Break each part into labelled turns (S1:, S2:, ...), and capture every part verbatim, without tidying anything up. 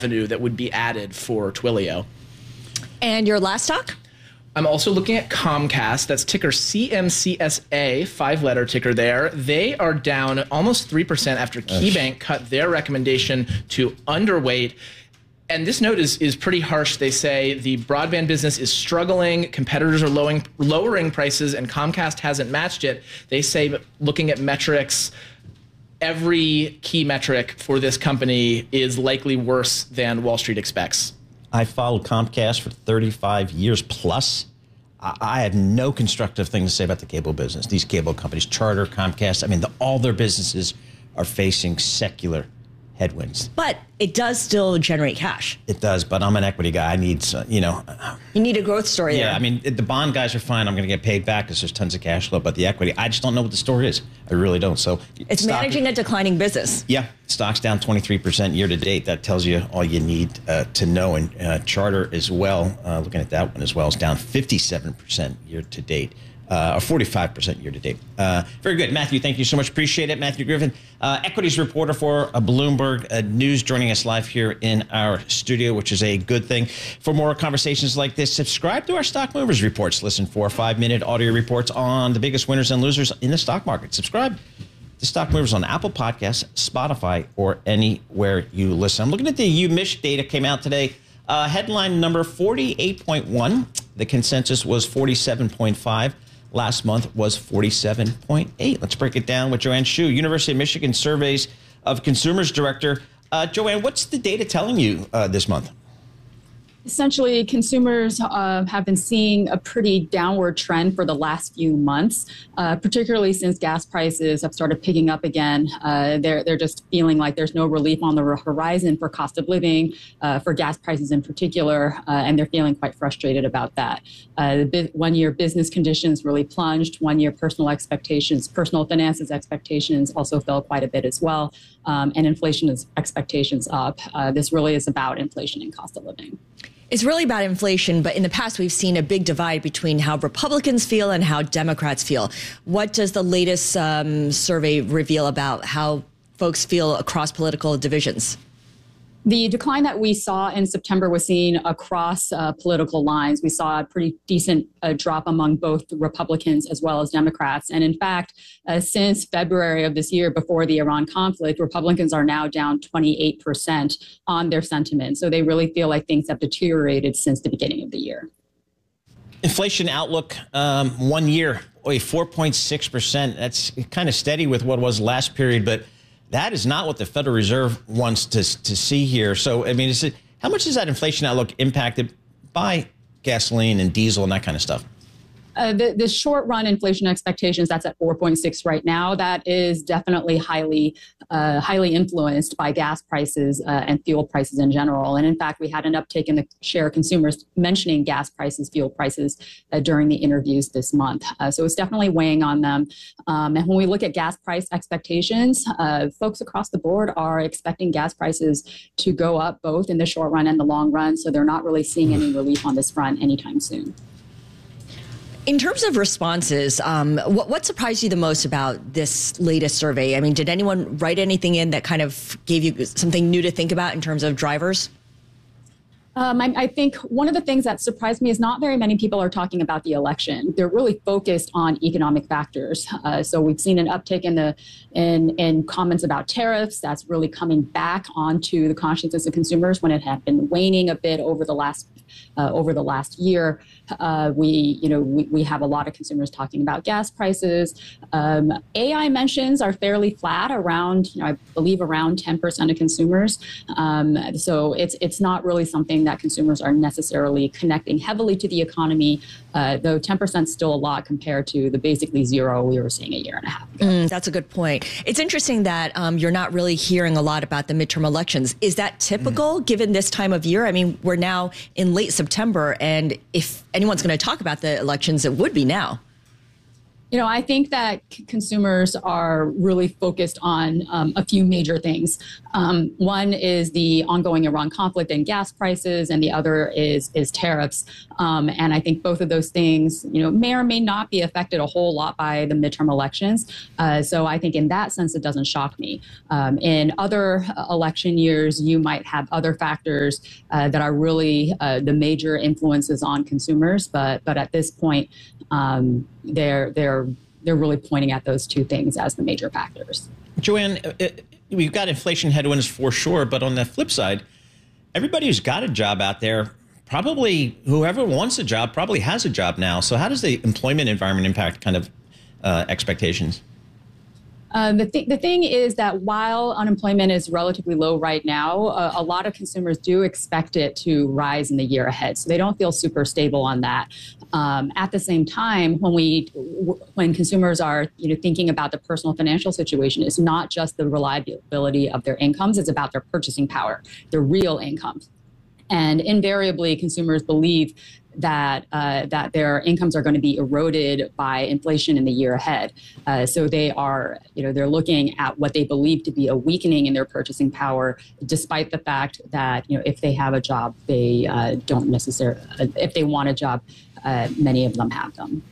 S1: revenue that would be added for Twilio.
S2: And your last stock?
S1: I'm also looking at Comcast. That's ticker C M C S A, five-letter ticker there. They are down almost three percent after KeyBank cut their recommendation to underweight. And this note is, is pretty harsh. They say the broadband business is struggling, competitors are lowering, lowering prices, and Comcast hasn't matched it. They say, looking at metrics, every key metric for this company is likely worse than Wall Street expects.
S3: I followed Comcast for thirty-five years plus. I have no constructive thing to say about the cable business. These cable companies, Charter, Comcast, I mean, the, all their businesses are facing secular headwinds.
S2: But it does still generate cash.
S3: It does, but I'm an equity guy. I need, you know.
S2: You need a growth story
S3: Yeah,
S2: there.
S3: I mean, the bond guys are fine. I'm going to get paid back because there's tons of cash flow. But the equity, I just don't know what the story is. I really don't. So
S2: it's
S3: stock,
S2: managing a declining business.
S3: Yeah, stock's down twenty-three percent year to date. That tells you all you need uh, to know. And uh, Charter as well, uh, looking at that one as well, is down fifty-seven percent year to date. Uh, or forty-five percent year to date. Uh, very good. Matthew, thank you so much. Appreciate it. Matthew Griffin, uh, equities reporter for uh, Bloomberg uh, News, joining us live here in our studio, which is a good thing. For more conversations like this, subscribe to our Stock Movers Reports. Listen for five-minute audio reports on the biggest winners and losers in the stock market. Subscribe to Stock Movers on Apple Podcasts, Spotify, or anywhere you listen. I'm looking at the U M I S data came out today. Uh, headline number forty-eight point one. The consensus was forty-seven point five. Last month was forty-seven point eight. Let's break it down with Joanne Shu, University of Michigan Surveys of Consumers Director. Uh, Joanne, what's the data telling you uh, this month?
S4: Essentially, consumers uh, have been seeing a pretty downward trend for the last few months, uh, particularly since gas prices have started picking up again. Uh, they're, they're just feeling like there's no relief on the horizon for cost of living, uh, for gas prices in particular, uh, and they're feeling quite frustrated about that. Uh, the one-year business conditions really plunged. One-year personal expectations, personal finances expectations also fell quite a bit as well, um, and inflation is expectations up. Uh, this really is about inflation and cost of living.
S2: It's really about inflation, but in the past, we've seen a big divide between how Republicans feel and how Democrats feel. What does the latest um, survey reveal about how folks feel across political divisions?
S4: The decline that we saw in September was seen across uh, political lines. We saw a pretty decent uh, drop among both Republicans as well as Democrats. And in fact, uh, since February of this year, before the Iran conflict, Republicans are now down twenty-eight percent on their sentiment. So they really feel like things have deteriorated since the beginning of the year.
S3: Inflation outlook, um, one year, four point six percent. That's kind of steady with what was last period, but that is not what the Federal Reserve wants to, to see here. So, I mean, is it, how much is that inflation outlook impacted by gasoline and diesel and that kind of stuff?
S4: Uh, the, the short run inflation expectations, that's at four point six right now. That is definitely highly, uh, highly influenced by gas prices uh, and fuel prices in general. And in fact, we had an uptick in the share of consumers mentioning gas prices, fuel prices uh, during the interviews this month. Uh, so it's definitely weighing on them. Um, and when we look at gas price expectations, uh, folks across the board are expecting gas prices to go up both in the short run and the long run. So they're not really seeing any relief on this front anytime soon.
S2: In terms of responses, um, what, what surprised you the most about this latest survey? I mean, did anyone write anything in that kind of gave you something new to think about in terms of drivers?
S4: Um, I, I think one of the things that surprised me is not very many people are talking about the election. They're really focused on economic factors. Uh, so we've seen an uptick in the in in comments about tariffs. That's really coming back onto the consciences of consumers when it had been waning a bit over the last uh, over the last year. Uh, we you know we, we have a lot of consumers talking about gas prices. Um, A I mentions are fairly flat, around you know I believe around ten percent of consumers. Um, so it's it's not really something that consumers are necessarily connecting heavily to the economy, uh, though ten percent is still a lot compared to the basically zero we were seeing a year and a half ago.
S2: Mm, that's a good point. It's interesting that um, you're not really hearing a lot about the midterm elections. Is that typical mm. given this time of year? I mean, we're now in late September, and if anyone's going to talk about the elections, it would be now.
S4: You know, I think that c- consumers are really focused on um, a few major things. Um, one is the ongoing Iran conflict and gas prices, and the other is is tariffs. Um, and I think both of those things, you know, may or may not be affected a whole lot by the midterm elections. Uh, so I think in that sense, it doesn't shock me. Um, in other election years, you might have other factors uh, that are really uh, the major influences on consumers. But but at this point, um, they're they're they're really pointing at those two things as the major factors.
S3: Joanne, we've got inflation headwinds for sure, but on the flip side, everybody who's got a job out there, probably whoever wants a job, probably has a job now. So how does the employment environment impact kind of uh, expectations?
S4: Uh, the, th- the thing is that while unemployment is relatively low right now, uh, a lot of consumers do expect it to rise in the year ahead. So they don't feel super stable on that. Um, at the same time, when we, w- when consumers are, you know, thinking about the personal financial situation, it's not just the reliability of their incomes; it's about their purchasing power, their real incomes. And invariably, consumers believe that uh, that their incomes are going to be eroded by inflation in the year ahead. Uh, so they are, you know, they're looking at what they believe to be a weakening in their purchasing power, despite the fact that, you know, if they have a job, they uh, don't necessarily, uh, if they want a job, uh, many of them have them.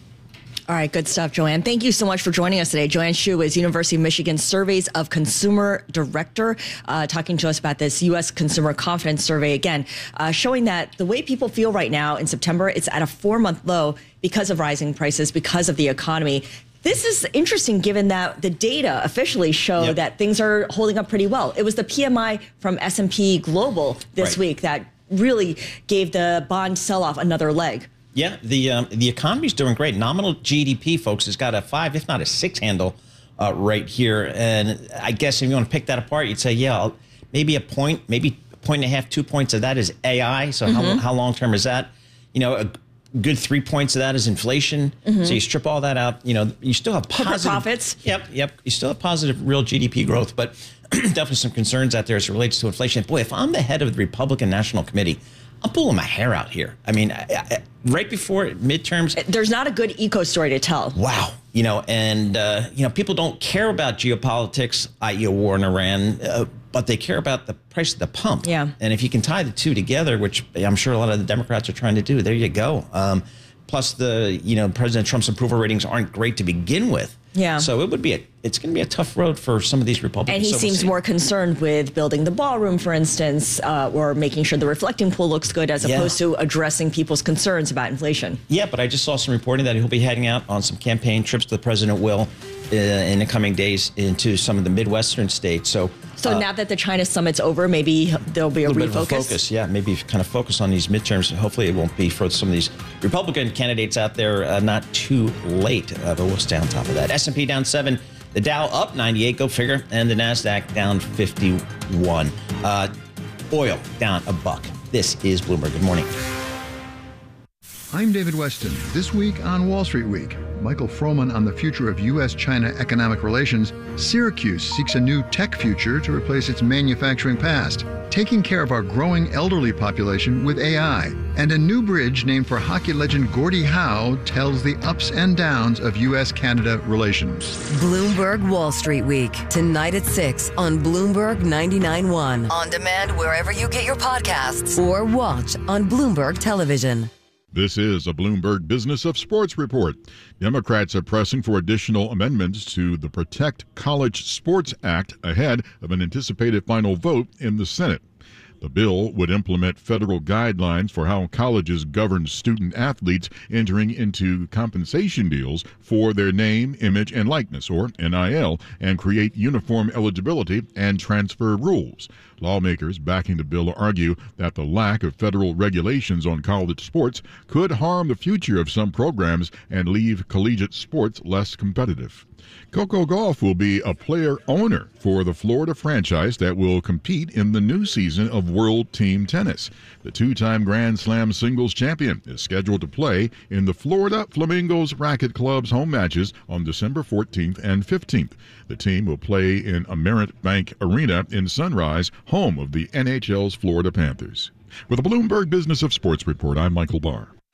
S2: All right, good stuff, Joanne. Thank you so much for joining us today. Joanne Shu is University of Michigan Surveys of Consumer Director, uh, talking to us about this U S Consumer Confidence Survey, again, uh, showing that the way people feel right now in September, it's at a four-month low because of rising prices, because of the economy. This is interesting given that the data officially show yep. that things are holding up pretty well. It was the P M I from S and P Global this right. week that really gave the bond sell-off another leg.
S3: Yeah, the um, the economy's doing great. Nominal G D P, folks, has got a five, if not a six handle uh, right here. And I guess if you want to pick that apart, you'd say, yeah, maybe a point, maybe a point and a half, two points of that is A I. So mm-hmm. how, how long term is that? You know, a good three points of that is inflation. Mm-hmm. So you strip all that out, you know, you still have positive
S2: corporate profits.
S3: Yep, yep. You still have positive real G D P growth, but definitely some concerns out there as it relates to inflation. Boy, if I'm the head of the Republican National Committee, I'm pulling my hair out here. I mean, I, I, right before midterms.
S2: There's not a good eco story to tell.
S3: Wow. You know, and, uh, you know, people don't care about geopolitics, that is a war in Iran, uh, but they care about the price of the pump.
S2: Yeah.
S3: And if you can tie the two together, which I'm sure a lot of the Democrats are trying to do, there you go. Um, plus the, you know, President Trump's approval ratings aren't great to begin with.
S2: Yeah.
S3: So it would be a, it's going to be a tough road for some of these Republicans.
S2: And he
S3: so
S2: seems
S3: we'll
S2: more concerned with building the ballroom, for instance, uh, or making sure the reflecting pool looks good as
S3: yeah.
S2: opposed to addressing people's concerns about inflation.
S3: Yeah, but I just saw some reporting that he'll be heading out on some campaign trips. The president will uh, in the coming days into some of the Midwestern states. So,
S2: so
S3: uh,
S2: now that the China summit's over, maybe there'll be a,
S3: a
S2: refocus.
S3: Bit of a focus, yeah, maybe kind of focus on these midterms. Hopefully, it won't be for some of these Republican candidates out there uh, not too late. Uh, but we'll stay on top of that. S and P down seven. The Dow up ninety-eight, go figure, and the Nasdaq down fifty-one. Uh, oil down a buck. This is Bloomberg. Good morning.
S5: I'm David Weston. This week on Wall Street Week, Michael Froman on the future of U S China economic relations. Syracuse seeks a new tech future to replace its manufacturing past, taking care of our growing elderly population with A I. And a new bridge named for hockey legend Gordie Howe tells the ups and downs of U S Canada relations.
S6: Bloomberg Wall Street Week, tonight at six on Bloomberg ninety-nine point one. On demand wherever you get your podcasts or watch on Bloomberg Television.
S7: This is a Bloomberg Business of Sports report. Democrats are pressing for additional amendments to the Protect College Sports Act ahead of an anticipated final vote in the Senate. The bill would implement federal guidelines for how colleges govern student athletes entering into compensation deals for their name, image, and likeness, or N I L, and create uniform eligibility and transfer rules. Lawmakers backing the bill argue that the lack of federal regulations on college sports could harm the future of some programs and leave collegiate sports less competitive. Coco Gauff will be a player owner for the Florida franchise that will compete in the new season of World Team Tennis. The two-time Grand Slam singles champion is scheduled to play in the Florida Flamingos Racket Club's home matches on December fourteenth and fifteenth. The team will play in Amerant Bank Arena in Sunrise, home of the N H L's Florida Panthers. With a Bloomberg Business of Sports report, I'm Michael Barr.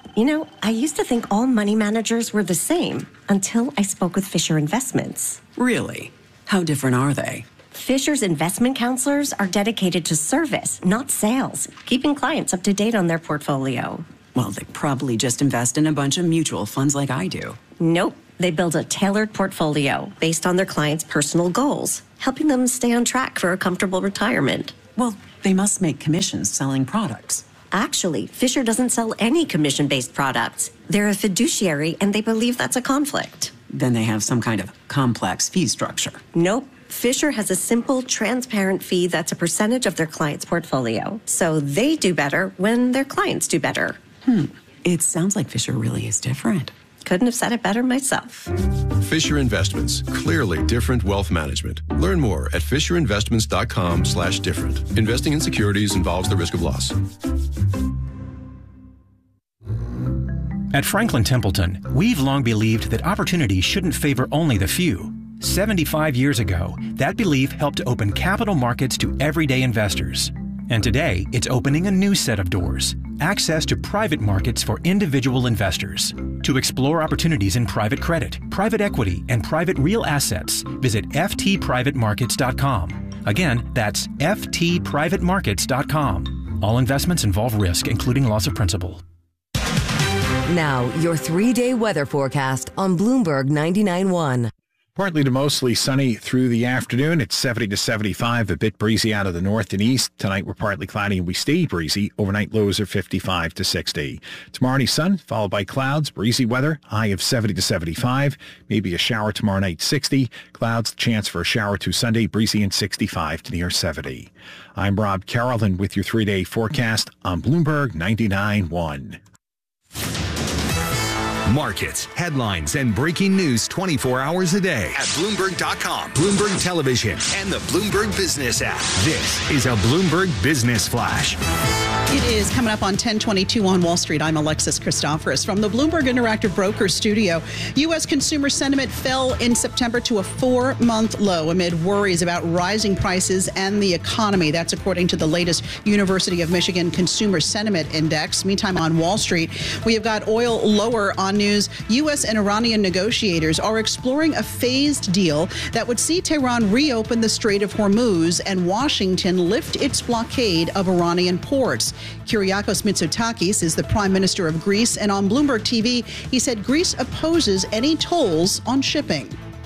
S8: You know, I used to think all money managers were the same until I spoke with Fisher Investments.
S9: Really? How different are they?
S8: Fisher's investment counselors are dedicated to service, not sales, keeping clients up to date on their portfolio.
S9: Well, they probably just invest in a bunch of mutual funds like I do.
S8: Nope. They build a tailored portfolio based on their clients' personal goals, helping them stay on track for a comfortable retirement.
S9: Well, they must make commissions selling products.
S8: Actually, Fisher doesn't sell any commission-based products. They're a fiduciary, and they believe that's a conflict.
S9: Then they have some kind of complex fee structure.
S8: Nope. Fisher has a simple, transparent fee that's a percentage of their client's portfolio. So they do better when their clients do better.
S9: Hmm. It sounds like Fisher really is different.
S8: Couldn't have said it better myself.
S10: Fisher Investments. Clearly different wealth management. Learn more at fisherinvestments.com slash different. Investing in securities involves the risk of loss.
S11: At Franklin Templeton, we've long believed that opportunity shouldn't favor only the few. seventy-five years ago, that belief helped to open capital markets to everyday investors. And today, it's opening a new set of doors. Access to private markets for individual investors. To explore opportunities in private credit, private equity, and private real assets, visit f t private markets dot com. Again, that's f t private markets dot com. All investments involve risk, including loss of principal.
S6: Now, your three-day weather forecast on Bloomberg ninety-nine point one.
S12: Partly to mostly sunny through the afternoon. It's seventy to seventy-five, a bit breezy out of the north and east. Tonight we're partly cloudy and we stay breezy. Overnight lows are fifty-five to sixty. Tomorrow sun, followed by clouds, breezy weather, high of seventy to seventy-five. Maybe a shower tomorrow night, sixty. Clouds, chance for a shower to Sunday, breezy and sixty-five to near seventy. I'm Rob Carroll with your three-day forecast on Bloomberg ninety-nine point one.
S13: Markets, headlines, and breaking news twenty-four hours a day at Bloomberg dot com, Bloomberg Television, and the Bloomberg Business app. This is a Bloomberg Business Flash.
S14: It is coming up on ten twenty-two on Wall Street. I'm Alexis Christoforous from the Bloomberg Interactive Brokers studio. U S consumer sentiment fell in September to a four-month low amid worries about rising prices and the economy. That's according to the latest University of Michigan Consumer Sentiment Index. Meantime, on Wall Street, we have got oil lower on news. U S and Iranian negotiators are exploring a phased deal that would see Tehran reopen the Strait of Hormuz and Washington lift its blockade of Iranian ports. Kyriakos Mitsotakis is the Prime Minister of Greece, and on Bloomberg T V, he said Greece opposes any tolls on shipping.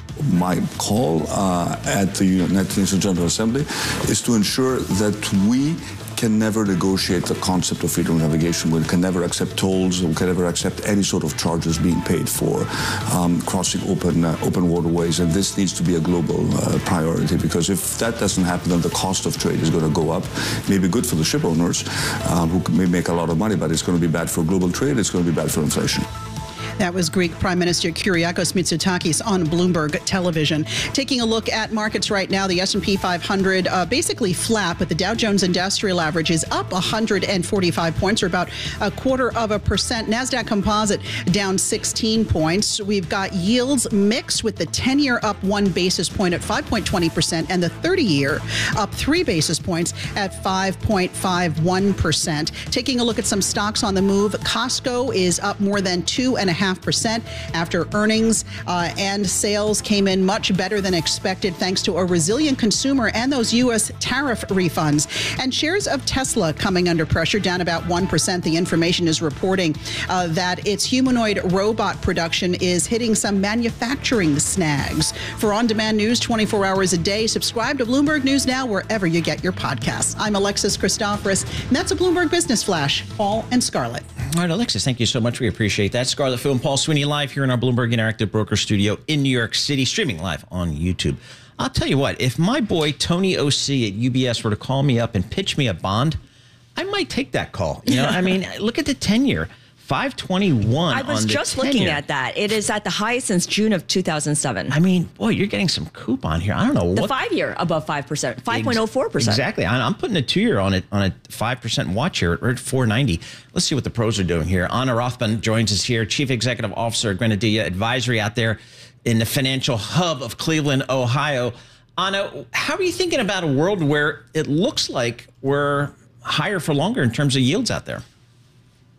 S15: My call uh, at the United Nations General Assembly is to ensure that we can never negotiate the concept of freedom of navigation. We can never accept tolls. We can never accept any sort of charges being paid for um, crossing open uh, open waterways. And this needs to be a global uh, priority, because if that doesn't happen, then the cost of trade is going to go up. It may be good for the ship owners uh, who may make a lot of money, but it's going to be bad for global trade. It's going to be bad for inflation.
S14: That was Greek Prime Minister Kyriakos Mitsotakis on Bloomberg Television. Taking a look at markets right now, the S and P five hundred uh, basically flat, but the Dow Jones Industrial Average is up one hundred forty-five points, or about a quarter of a percent. NASDAQ Composite down sixteen points. We've got yields mixed, with the ten-year up one basis point at five point two zero percent and the thirty-year up three basis points at five point five one percent. Taking a look at some stocks on the move, Costco is up more than two and a half percent after earnings uh, and sales came in much better than expected, thanks to a resilient consumer and those U S tariff refunds. And shares of Tesla coming under pressure, down about one percent. The information is reporting uh, that its humanoid robot production is hitting some manufacturing snags. For on-demand news twenty-four hours a day, subscribe to Bloomberg News Now wherever you get your podcasts. I'm Alexis Christoforous, and that's a Bloomberg Business Flash. Paul and Scarlett.
S3: All right, Alexis, thank you so much. We appreciate that. Scarlett Fu and Paul Sweeney live here in our Bloomberg Interactive Broker studio in New York City, streaming live on YouTube. I'll tell you what, if my boy Tony O C at U B S were to call me up and pitch me a bond, I might take that call. You know, I mean, look at the ten-year. five twenty-one.
S2: I was just looking at that. It is at the highest since June of two thousand seven.
S3: I mean, boy, you're getting some coupon here. I don't know.
S2: The
S3: what,
S2: five-year above five percent, five point oh four percent.
S3: Exactly. I'm putting a two-year on it on a five percent watch here at four ninety. Let's see what the pros are doing here. Anna Rothman joins us here, Chief Executive Officer at Grenadilla Advisory out there in the financial hub of Cleveland, Ohio. Anna, how are you thinking about a world where it looks like we're higher for longer in terms of yields out there?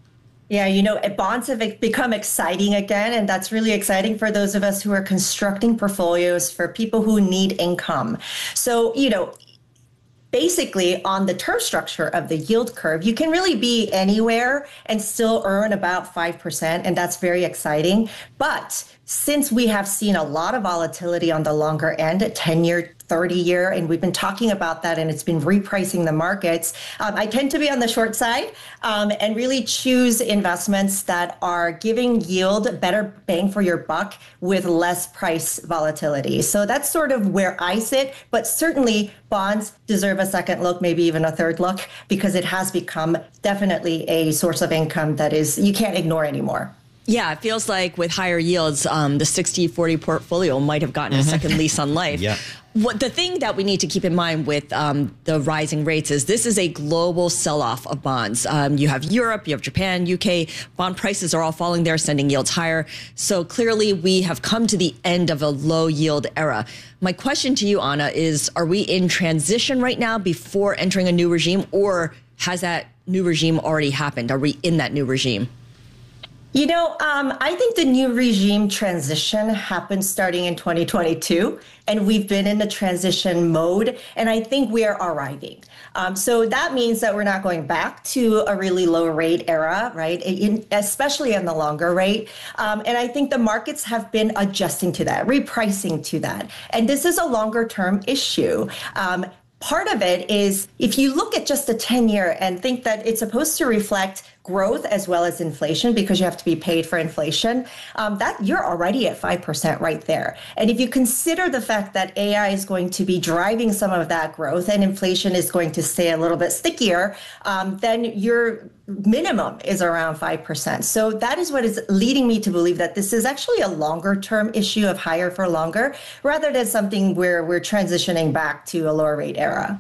S16: Yeah, you know, bonds have become exciting again, and that's really exciting for those of us who are constructing portfolios for people who need income. So, you know, basically on the term structure of the yield curve, you can really be anywhere and still earn about five percent, and that's very exciting. But since we have seen a lot of volatility on the longer end, ten-year, thirty-year, and we've been talking about that, and it's been repricing the markets, um, I tend to be on the short side um, and really choose investments that are giving yield, better bang for your buck with less price volatility. So that's sort of where I sit, but certainly bonds deserve a second look, maybe even a third look, because it has become definitely a source of income that is you can't ignore anymore.
S2: Yeah, it feels like with higher yields, um, the sixty forty portfolio might have gotten mm-hmm. a second lease on life.
S3: Yeah.
S2: What the thing that we need to keep in mind with um, the rising rates is this is a global sell-off of bonds. Um, you have Europe, you have Japan, U K. Bond prices are all falling there, sending yields higher. So clearly we have come to the end of a low yield era. My question to you, Anna, is are we in transition right now before entering a new regime, or has that new regime already happened? Are we in that new regime?
S16: You know, um, I think the new regime transition happened starting in twenty twenty-two, and we've been in the transition mode, and I think we are arriving. Um, so that means that we're not going back to a really low rate era, right? In, especially in the longer rate. Um, and I think the markets have been adjusting to that, repricing to that. And this is a longer term issue. Um, Part of it is if you look at just the ten-year and think that it's supposed to reflect growth as well as inflation, because you have to be paid for inflation, um, that you're already at five percent right there. And if you consider the fact that A I is going to be driving some of that growth and inflation is going to stay a little bit stickier, um, then your minimum is around five percent. So that is what is leading me to believe that this is actually a longer term issue of higher for longer, rather than something where we're transitioning back to a lower rate era.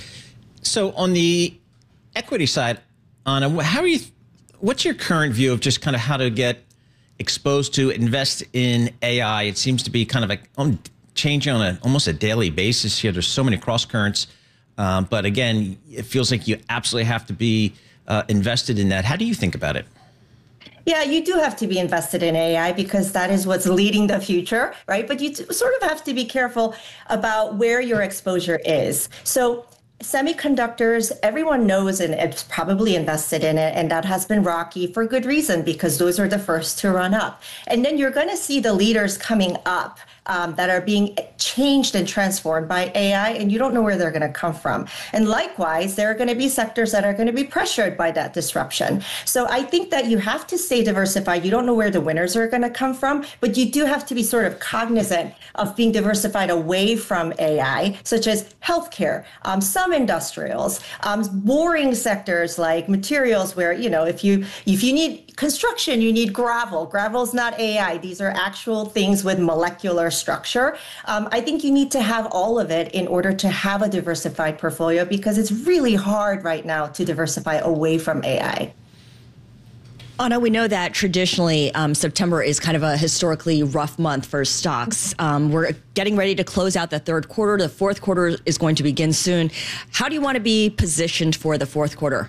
S3: So on the equity side, Anna, how are you, what's your current view of just kind of how to get exposed to invest in A I? It seems to be kind of like um, changing on a, almost a daily basis here. There's so many cross currents. Um, but again, it feels like you absolutely have to be uh, invested in that. How do you think about it?
S16: Yeah, you do have to be invested in A I because that is what's leading the future, right? But you sort of have to be careful about where your exposure is. So semiconductors, everyone knows and it's probably invested in it, and that has been rocky for good reason because those are the first to run up. And then you're going to see the leaders coming up um, that are being changed and transformed by A I, and you don't know where they're going to come from. And likewise, there are going to be sectors that are going to be pressured by that disruption. So I think that you have to stay diversified. You don't know where the winners are going to come from, but you do have to be sort of cognizant of being diversified away from A I, such as healthcare, um, some industrials, um, boring sectors like materials where, you know, if you if you need construction, you need gravel. Gravel's not A I. These are actual things with molecular structure. Um, I think you need to have all of it in order to have a diversified portfolio because it's really hard right now to diversify away from A I.
S2: Anna, we know that traditionally um, September is kind of a historically rough month for stocks. Um, we're getting ready to close out the third quarter. The fourth quarter is going to begin soon. How do you want to be positioned for the fourth quarter?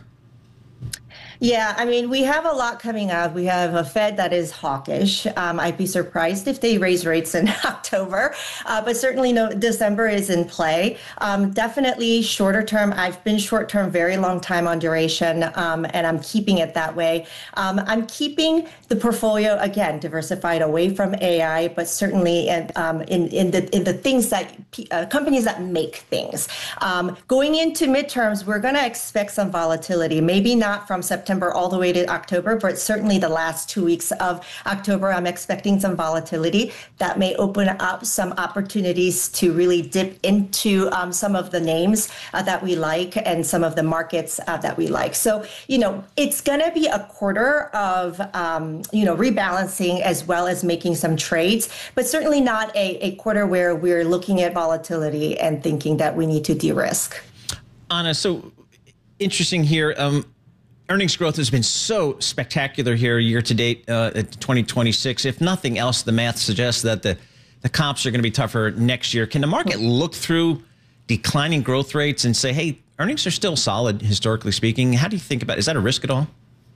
S16: Yeah, I mean, we have a lot coming out. We have a Fed that is hawkish. Um, I'd be surprised if they raise rates in October, uh, but certainly no, December is in play. Um, definitely shorter term. I've been short term very long time on duration, um, and I'm keeping it that way. Um, I'm keeping the portfolio, again, diversified away from A I, but certainly in, um, in, in, the, in the things that uh, companies that make things. Um, going into midterms, we're going to expect some volatility, maybe not from September all the way to October, but certainly the last two weeks of October, I'm expecting some volatility that may open up some opportunities to really dip into um, some of the names uh, that we like and some of the markets uh, that we like. So, you know, it's going to be a quarter of, um, you know, rebalancing as well as making some trades, but certainly not a, a quarter where we're looking at volatility and thinking that we need to de-risk.
S3: Anna, so interesting here. Um, Earnings growth has been so spectacular here year to date uh, at twenty twenty-six. If nothing else, the math suggests that the, the comps are going to be tougher next year. Can the market look through declining growth rates and say, hey, earnings are still solid, historically speaking? How do you think about it? Is that a risk at all?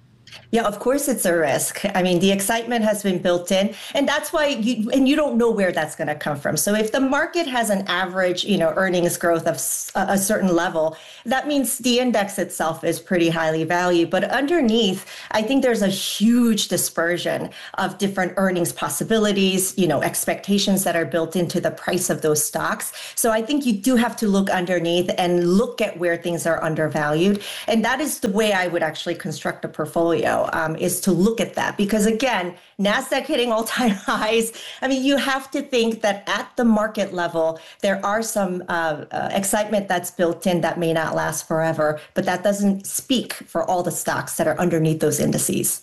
S16: Yeah, of course it's a risk. I mean, the excitement has been built in, and that's why you, and you don't know where that's going to come from. So if the market has an average, you know, earnings growth of a certain level, that means the index itself is pretty highly valued. But underneath, I think there's a huge dispersion of different earnings possibilities, you know, expectations that are built into the price of those stocks. So I think you do have to look underneath and look at where things are undervalued. And that is the way I would actually construct a portfolio. Um, is to look at that, because again, NASDAQ hitting all-time highs. I mean, you have to think that at the market level, there are some uh, uh, excitement that's built in that may not last forever, but that doesn't speak for all the stocks that are underneath those indices.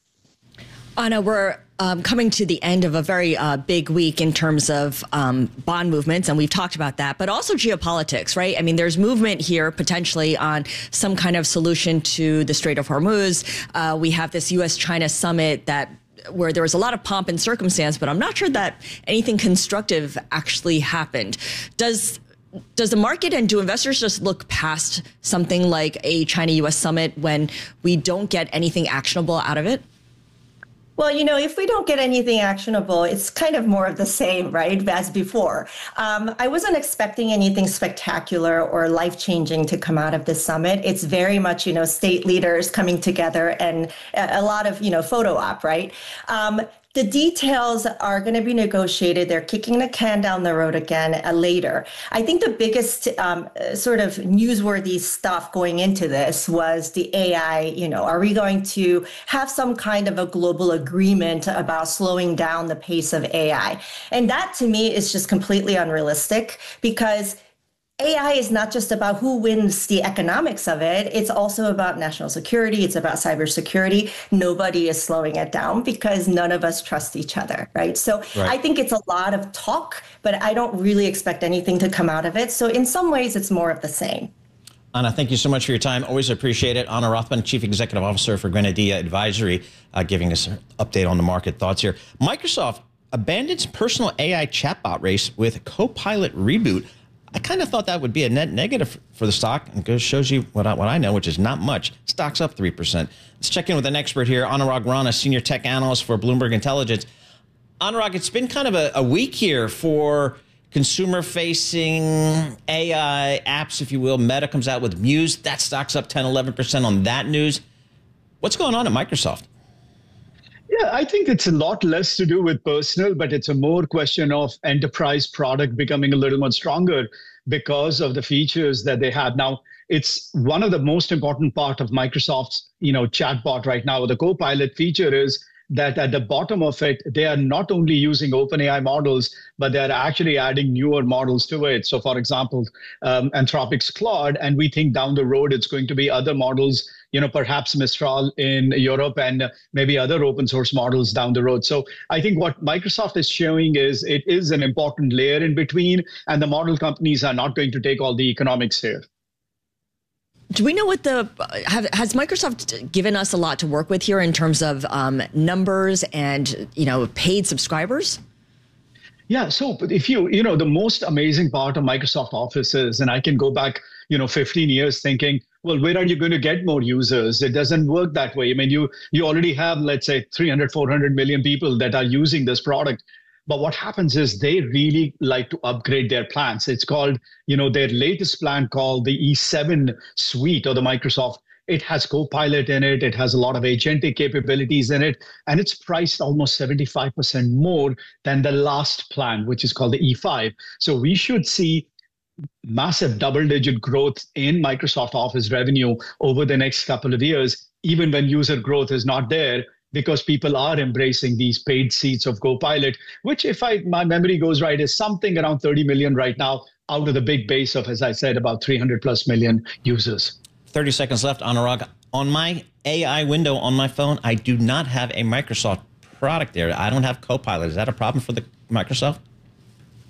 S2: Anna, we're um, coming to the end of a very uh, big week in terms of um, bond movements, and we've talked about that, but also geopolitics, right? I mean, there's movement here potentially on some kind of solution to the Strait of Hormuz. Uh, we have this U S China summit that where there was a lot of pomp and circumstance, but I'm not sure that anything constructive actually happened. Does Does the market and do investors just look past something like a China-U S summit when we don't get anything actionable out of it?
S16: Well, you know, if we don't get anything actionable, it's kind of more of the same, right, as before. Um, I wasn't expecting anything spectacular or life-changing to come out of this summit. It's very much, you know, state leaders coming together and a lot of, you know, photo op, right? Um, The details are going to be negotiated. They're kicking the can down the road again uh, later. I think the biggest um, sort of newsworthy stuff going into this was the A I. You know, are we going to have some kind of a global agreement about slowing down the pace of A I? And that to me is just completely unrealistic, because A I is not just about who wins the economics of it. It's also about national security. It's about cybersecurity. Nobody is slowing it down because none of us trust each other, right? So right. I think it's a lot of talk, but I don't really expect anything to come out of it. So in some ways, it's more of the same.
S3: Anna, thank you so much for your time. Always appreciate it. Anna Rothman, Chief Executive Officer for Grenadier Advisory, uh, giving us an update on the market thoughts here. Microsoft abandons personal A I chatbot race with Copilot reboot. I kind of thought that would be a net negative for the stock, and it shows you what I, what I know, which is not much. Stock's up three percent. Let's check in with an expert here, Anurag Rana, Senior Tech Analyst for Bloomberg Intelligence. Anurag, it's been kind of a, a week here for consumer-facing A I apps, if you will. Meta comes out with Muse. That stock's up ten, eleven percent on that news. What's going on at Microsoft?
S17: Yeah, I think it's a lot less to do with personal, but it's a more question of enterprise product becoming a little more stronger because of the features that they have. Now, it's one of the most important part of Microsoft's, you know, chatbot right now. The Copilot feature is that at the bottom of it, they are not only using OpenAI models, but they're actually adding newer models to it. So for example, um, Anthropic's Claude, and we think down the road, it's going to be other models, you know, perhaps Mistral in Europe and maybe other open source models down the road. So I think what Microsoft is showing is it is an important layer in between, and the model companies are not going to take all the economics here.
S2: Do we know what the, have, has Microsoft given us a lot to work with here in terms of um, numbers and, you know, paid subscribers?
S17: Yeah, so if you, you know, the most amazing part of Microsoft Office is, and I can go back, you know, fifteen years thinking, well, where are you going to get more users? It doesn't work that way. I mean, you, you already have, let's say, three hundred, four hundred million people that are using this product. But what happens is they really like to upgrade their plans. It's called, you know, their latest plan called the E seven suite or the Microsoft. It has Copilot in it. It has a lot of agentic capabilities in it. And it's priced almost seventy-five percent more than the last plan, which is called the E five. So we should see massive double-digit growth in Microsoft Office revenue over the next couple of years, even when user growth is not there, because people are embracing these paid seats of Copilot, which, if I my memory goes right, is something around thirty million right now out of the big base of, as I said, about three hundred plus million users.
S3: thirty seconds left, Anurag. On my A I window on my phone, I do not have a Microsoft product there. I don't have Copilot. Is that a problem for the Microsoft?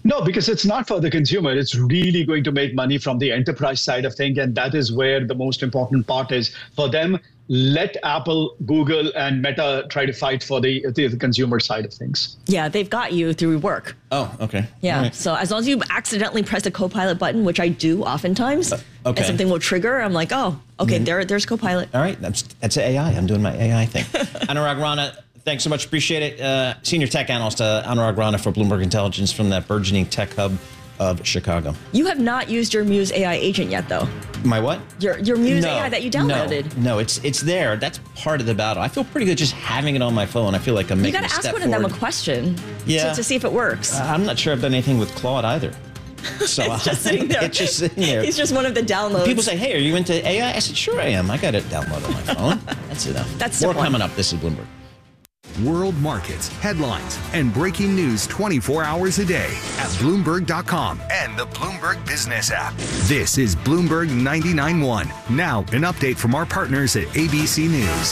S17: No, because it's not for the consumer. It's really going to make money from the enterprise side of things. And that is where the most important part is for them. Let Apple, Google, and Meta try to fight for the, the, the consumer side of things.
S2: Yeah, they've got you through work.
S3: Oh, okay.
S2: Yeah.
S3: Right.
S2: So as long as you accidentally press a Copilot button, which I do oftentimes, uh, okay. and something will trigger, I'm like, oh, okay, mm-hmm. there, there's Copilot.
S3: All right. That's, that's A I. I'm doing my A I thing. Anurag Rana, thanks so much. Appreciate it. Uh, senior tech analyst uh, Anurag Rana for Bloomberg Intelligence from that burgeoning tech hub of Chicago.
S2: You have not used your Muse A I agent yet, though.
S3: My what?
S2: Your your Muse
S3: no,
S2: A I that you downloaded.
S3: No, no, it's it's there. That's part of the battle. I feel pretty good just having it on my phone. I feel like I'm
S2: you
S3: making a
S2: gotta
S3: step
S2: ask one
S3: forward.
S2: of them a question
S3: yeah.
S2: to, to see if it works.
S3: Uh, I'm not sure I've done anything with Claude either. So
S2: it's just sitting there.
S3: It's just sitting there.
S2: He's just one of the downloads.
S3: People say, hey, are you into A I? I said, sure I am. I got it downloaded on my phone. That's enough.
S2: That's
S3: More
S2: simple.
S3: coming up. This is Bloomberg.
S13: World markets, headlines, and breaking news twenty-four hours a day at Bloomberg dot com and the Bloomberg Business app. This is Bloomberg ninety-nine point one. Now, an update from our partners at A B C News.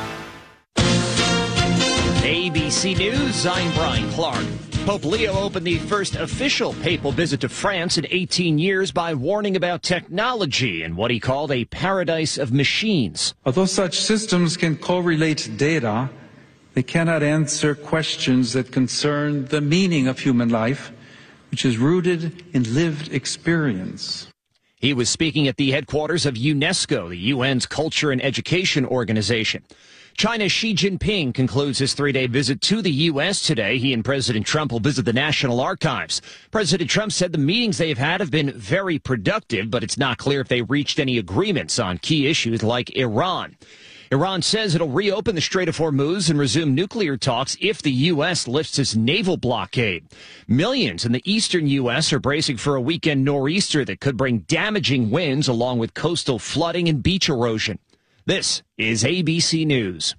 S18: A B C News, I'm Brian Clark. Pope Leo opened the first official papal visit to France in eighteen years by warning about technology and what he called a paradise of machines.
S19: Although such systems can correlate data, they cannot answer questions that concern the meaning of human life, which is rooted in lived experience.
S18: He was speaking at the headquarters of UNESCO, the U N's culture and education organization. China's Xi Jinping concludes his three-day visit to the U S today. He and President Trump will visit the National Archives. President Trump said the meetings they've had have been very productive, but it's not clear if they reached any agreements on key issues like Iran. Iran says it'll reopen the Strait of Hormuz and resume nuclear talks if the U S lifts its naval blockade. Millions in the eastern U S are bracing for a weekend nor'easter that could bring damaging winds along with coastal flooding and beach erosion. This is A B C News.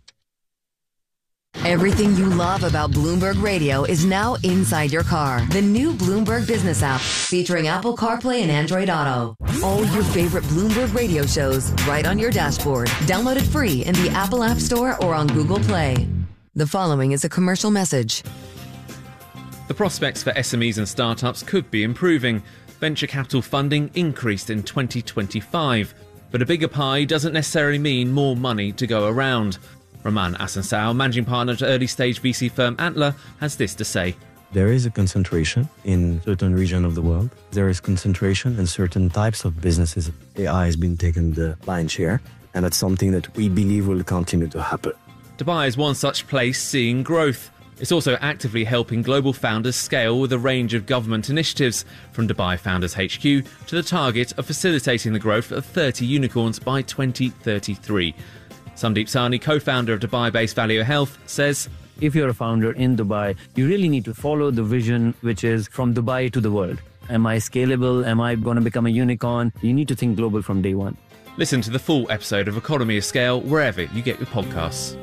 S6: Everything you love about Bloomberg Radio is now inside your car. The new Bloomberg Business app, featuring Apple CarPlay and Android Auto. All your favorite Bloomberg Radio shows right on your dashboard. Download it free in the Apple App Store or on Google Play. The following is a commercial message.
S20: The prospects for S M Es and startups could be improving. Venture capital funding increased in twenty twenty-five, but a bigger pie doesn't necessarily mean more money to go around. Raman Asansao, managing partner at early-stage V C firm Antler, has this to say.
S21: There is a concentration in certain regions of the world. There is concentration in certain types of businesses. A I has been taking the lion's share, and that's something that we believe will continue to happen.
S20: Dubai is one such place seeing growth. It's also actively helping global founders scale with a range of government initiatives, from Dubai Founders H Q to the target of facilitating the growth of thirty unicorns by twenty thirty-three. Sandeep Sahni, co-founder of Dubai-based Value Health, says,
S22: if you're a founder in Dubai, you really need to follow the vision, which is from Dubai to the world. Am I scalable? Am I going to become a unicorn? You need to think global from day one.
S20: Listen to the full episode of Economy of Scale wherever you get your podcasts.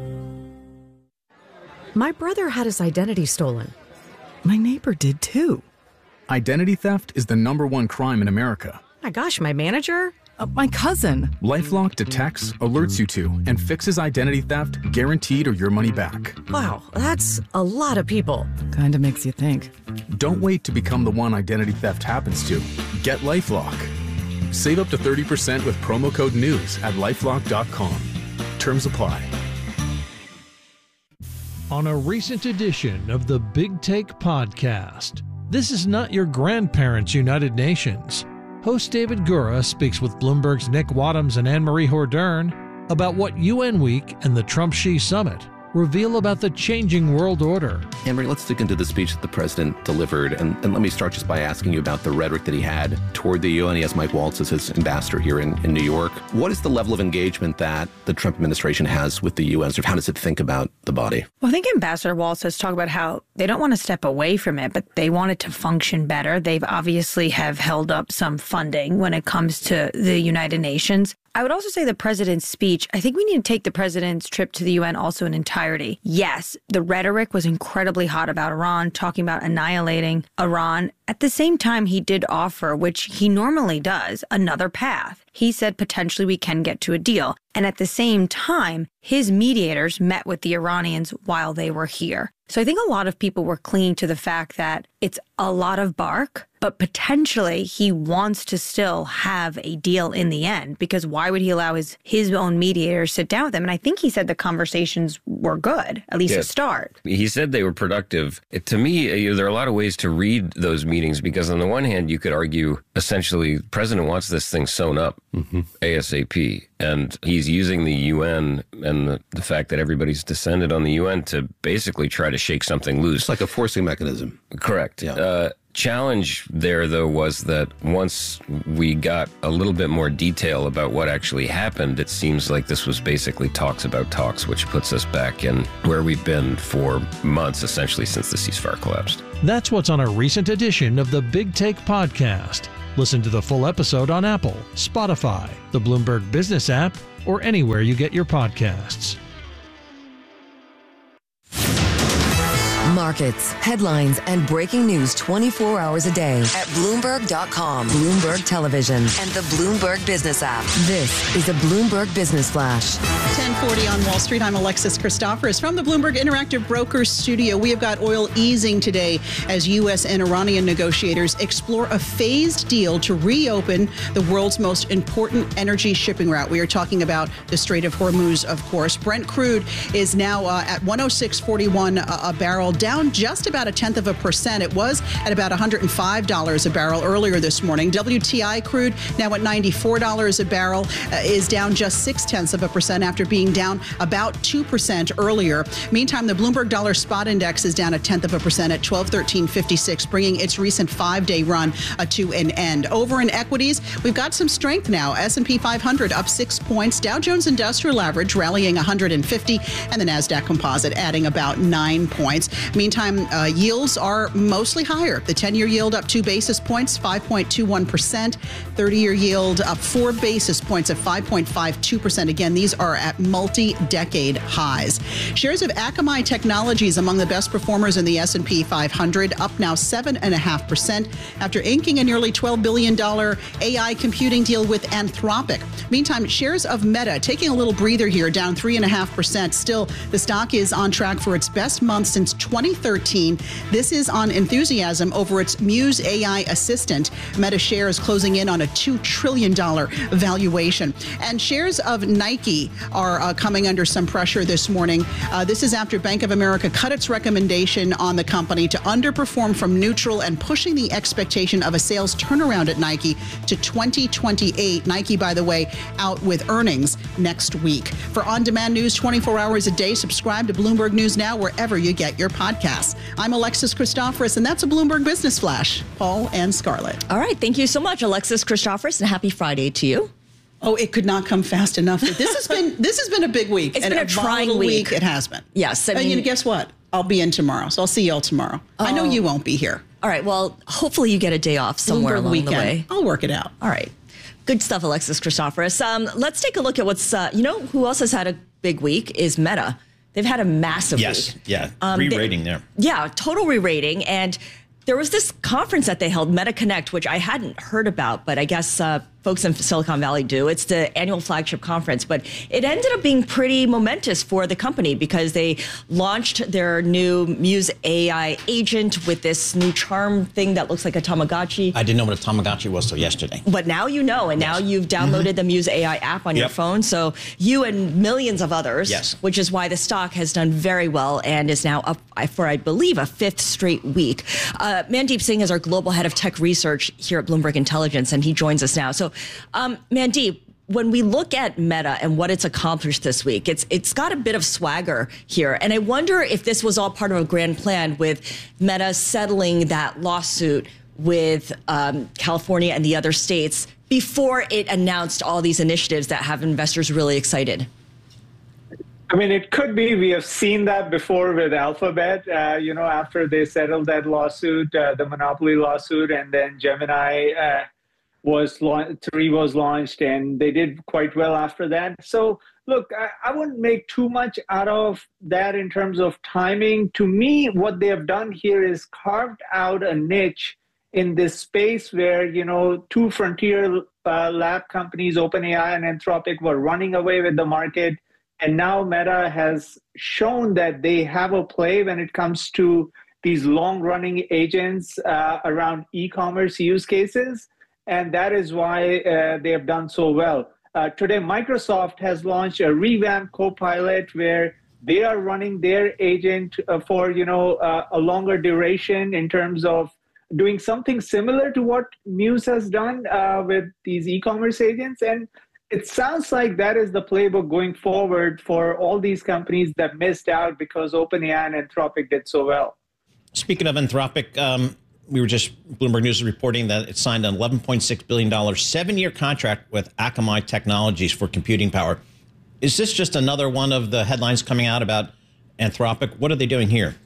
S23: My brother had his identity stolen. My neighbor did too.
S24: Identity theft is the number one crime in America.
S23: My gosh, my manager? Uh, my cousin.
S24: LifeLock detects, alerts you to, and fixes identity theft, guaranteed or your money back.
S23: Wow, that's a lot of people. Kinda makes you think.
S24: Don't wait to become the one identity theft happens to. Get LifeLock. Save up to thirty percent with promo code NEWS at lifelock dot com. Terms apply.
S25: On a recent edition of the Big Take podcast, this is not your grandparents' United Nations. Host David Gura speaks with Bloomberg's Nick Wadhams and Anne-Marie Hordern about what U N Week and the Trump-Xi Summit reveal about the changing world order.
S26: Anne-Marie, let's dig into the speech that the president delivered. And, and let me start just by asking you about the rhetoric that he had toward the U N. He has Mike Waltz as his ambassador here in, in New York. What is the level of engagement that the Trump administration has with the U N? Sort of how does it think about the body?
S27: Well, I think Ambassador Waltz has talked about how they don't want to step away from it, but they want it to function better. They've obviously have held up some funding when it comes to the United Nations. I would also say the president's speech, I think we need to take the president's trip to the U N also in entirety. Yes, the rhetoric was incredibly hot about Iran, talking about annihilating Iran. At the same time, he did offer, which he normally does, another path. he said potentially we can get to a deal. And at the same time, his mediators met with the Iranians while they were here. So I think a lot of people were clinging to the fact that it's a lot of bark, but potentially he wants to still have a deal in the end, because why would he allow his, his own mediators sit down with him? And I think he said the conversations were good, at least
S1: Yeah.
S27: to start.
S1: He said they were productive. It, to me, you know, there are a lot of ways to read those meetings, because on the one hand, you could argue essentially the president wants this thing sewn up ASAP. And he's using the U N and the, the fact that everybody's descended on the U N to basically try to shake something loose. It's
S4: like a forcing mechanism.
S1: Correct. Yeah. Uh, challenge there, though, was that once we got a little bit more detail about what actually happened, it seems like this was basically talks about talks, which puts us back in where we've been for months, essentially since the ceasefire collapsed.
S25: That's what's on a recent edition of the Big Take podcast. Listen to the full episode on Apple, Spotify, the Bloomberg Business app, or anywhere you get your podcasts.
S6: Markets, headlines, and breaking news twenty-four hours a day at Bloomberg dot com, Bloomberg Television, and the Bloomberg Business app. This is a Bloomberg Business Flash.
S14: ten forty on Wall Street. I'm Alexis Christoforous from the Bloomberg Interactive Brokers studio. We have got oil easing today as U S and Iranian negotiators explore a phased deal to reopen the world's most important energy shipping route. We are talking about the Strait of Hormuz, of course. Brent crude is now uh, at one oh six forty-one a, a barrel, down just about a tenth of a percent. It was at about one hundred five dollars a barrel earlier this morning. W T I crude now at ninety-four dollars a barrel uh, is down just six tenths of a percent after being down about two percent earlier. Meantime, the Bloomberg Dollar Spot Index is down a tenth of a percent at twelve thirteen fifty-six, bringing its recent five-day run uh, to an end. Over in equities, we've got some strength now. S and P five hundred up six points. Dow Jones Industrial Average rallying one hundred fifty, and the NASDAQ Composite adding about nine points. Meantime, uh, yields are mostly higher. The ten-year yield up two basis points, five point two one percent. thirty-year yield up four basis points at five point five two percent. Again, these are at multi-decade highs. Shares of Akamai Technologies among the best performers in the S and P five hundred, up now seven point five percent after inking a nearly twelve billion dollars A I computing deal with Anthropic. Meantime, shares of Meta taking a little breather here, down three point five percent. Still, the stock is on track for its best month since twenty thirteen. This is on enthusiasm over its Muse A I assistant. Meta shares closing in on a two trillion dollars valuation. And shares of Nike are uh, coming under some pressure this morning. Uh, this is after Bank of America cut its recommendation on the company to underperform from neutral and pushing the expectation of a sales turnaround at Nike to twenty twenty-eight. Nike, by the way, out with earnings next week. For on-demand news twenty-four hours a day, subscribe to Bloomberg News Now wherever you get your podcasts. I'm Alexis Christoforous, and that's a Bloomberg Business Flash. Paul and Scarlett.
S2: All right. Thank you so much, Alexis Christoforous, and happy Friday to you.
S14: Oh, it could not come fast enough. This has been this has been a big week.
S2: It's
S14: and
S2: been a, a trying week.
S14: week. It has been.
S2: Yes. I
S14: and
S2: mean,
S14: you know, guess what? I'll be in tomorrow, so I'll see y'all tomorrow. Oh. I know you won't be here.
S2: All right. Well, hopefully you get a day off somewhere
S14: Bloomberg
S2: along
S14: weekend.
S2: the way.
S14: I'll work it out.
S2: All right. Good stuff, Alexis Christoforous. Um, let's take a look at what's, uh, you know, who else has had a big week is Meta. They've had a massive
S3: yes,
S2: week.
S3: Yeah.
S2: Um,
S3: Re-rating
S2: they,
S3: there.
S2: Yeah, total re-rating. And there was this conference that they held, Meta Connect, which I hadn't heard about, but I guess uh, folks in Silicon Valley do. It's the annual flagship conference, but it ended up being pretty momentous for the company because they launched their new Muse A I agent with this new charm thing that looks like a Tamagotchi.
S3: I didn't know what a Tamagotchi was till yesterday.
S2: But now you know, and yes. now you've downloaded mm-hmm. the Muse A I app on yep. your phone. So you and millions of others,
S3: yes.
S2: which is why the stock has done very well and is now up for, I believe, a fifth straight week. Uh, Mandeep Singh is our global head of tech research here at Bloomberg Intelligence, and he joins us now. So, um, Mandeep, when we look at Meta and what it's accomplished this week, it's it's got a bit of swagger here. And I wonder if this was all part of a grand plan with Meta settling that lawsuit with um, California and the other states before it announced all these initiatives that have investors really excited.
S5: I mean, it could be. We have seen that before with Alphabet, uh, you know, after they settled that lawsuit, uh, the monopoly lawsuit, and then Gemini uh, was launched, three was launched, and they did quite well after that. So, look, I, I wouldn't make too much out of that in terms of timing. To me, what they have done here is carved out a niche in this space where, you know, two frontier uh, lab companies, OpenAI and Anthropic, were running away with the market. And now Meta has shown that they have a play when it comes to these long-running agents uh, around e-commerce use cases. And that is why uh, they have done so well. Uh, today, Microsoft has launched a revamped Copilot where they are running their agent uh, for, you know, uh, a longer duration in terms of doing something similar to what Muse has done uh, with these e-commerce agents. And it sounds like that is the playbook going forward for all these companies that missed out because OpenAI and Anthropic did so well.
S3: Speaking of Anthropic, um, we were just, Bloomberg News is reporting that it signed an eleven point six billion dollars seven-year contract with Akamai Technologies for computing power. Is this just another one of the headlines coming out about Anthropic? What are they doing here?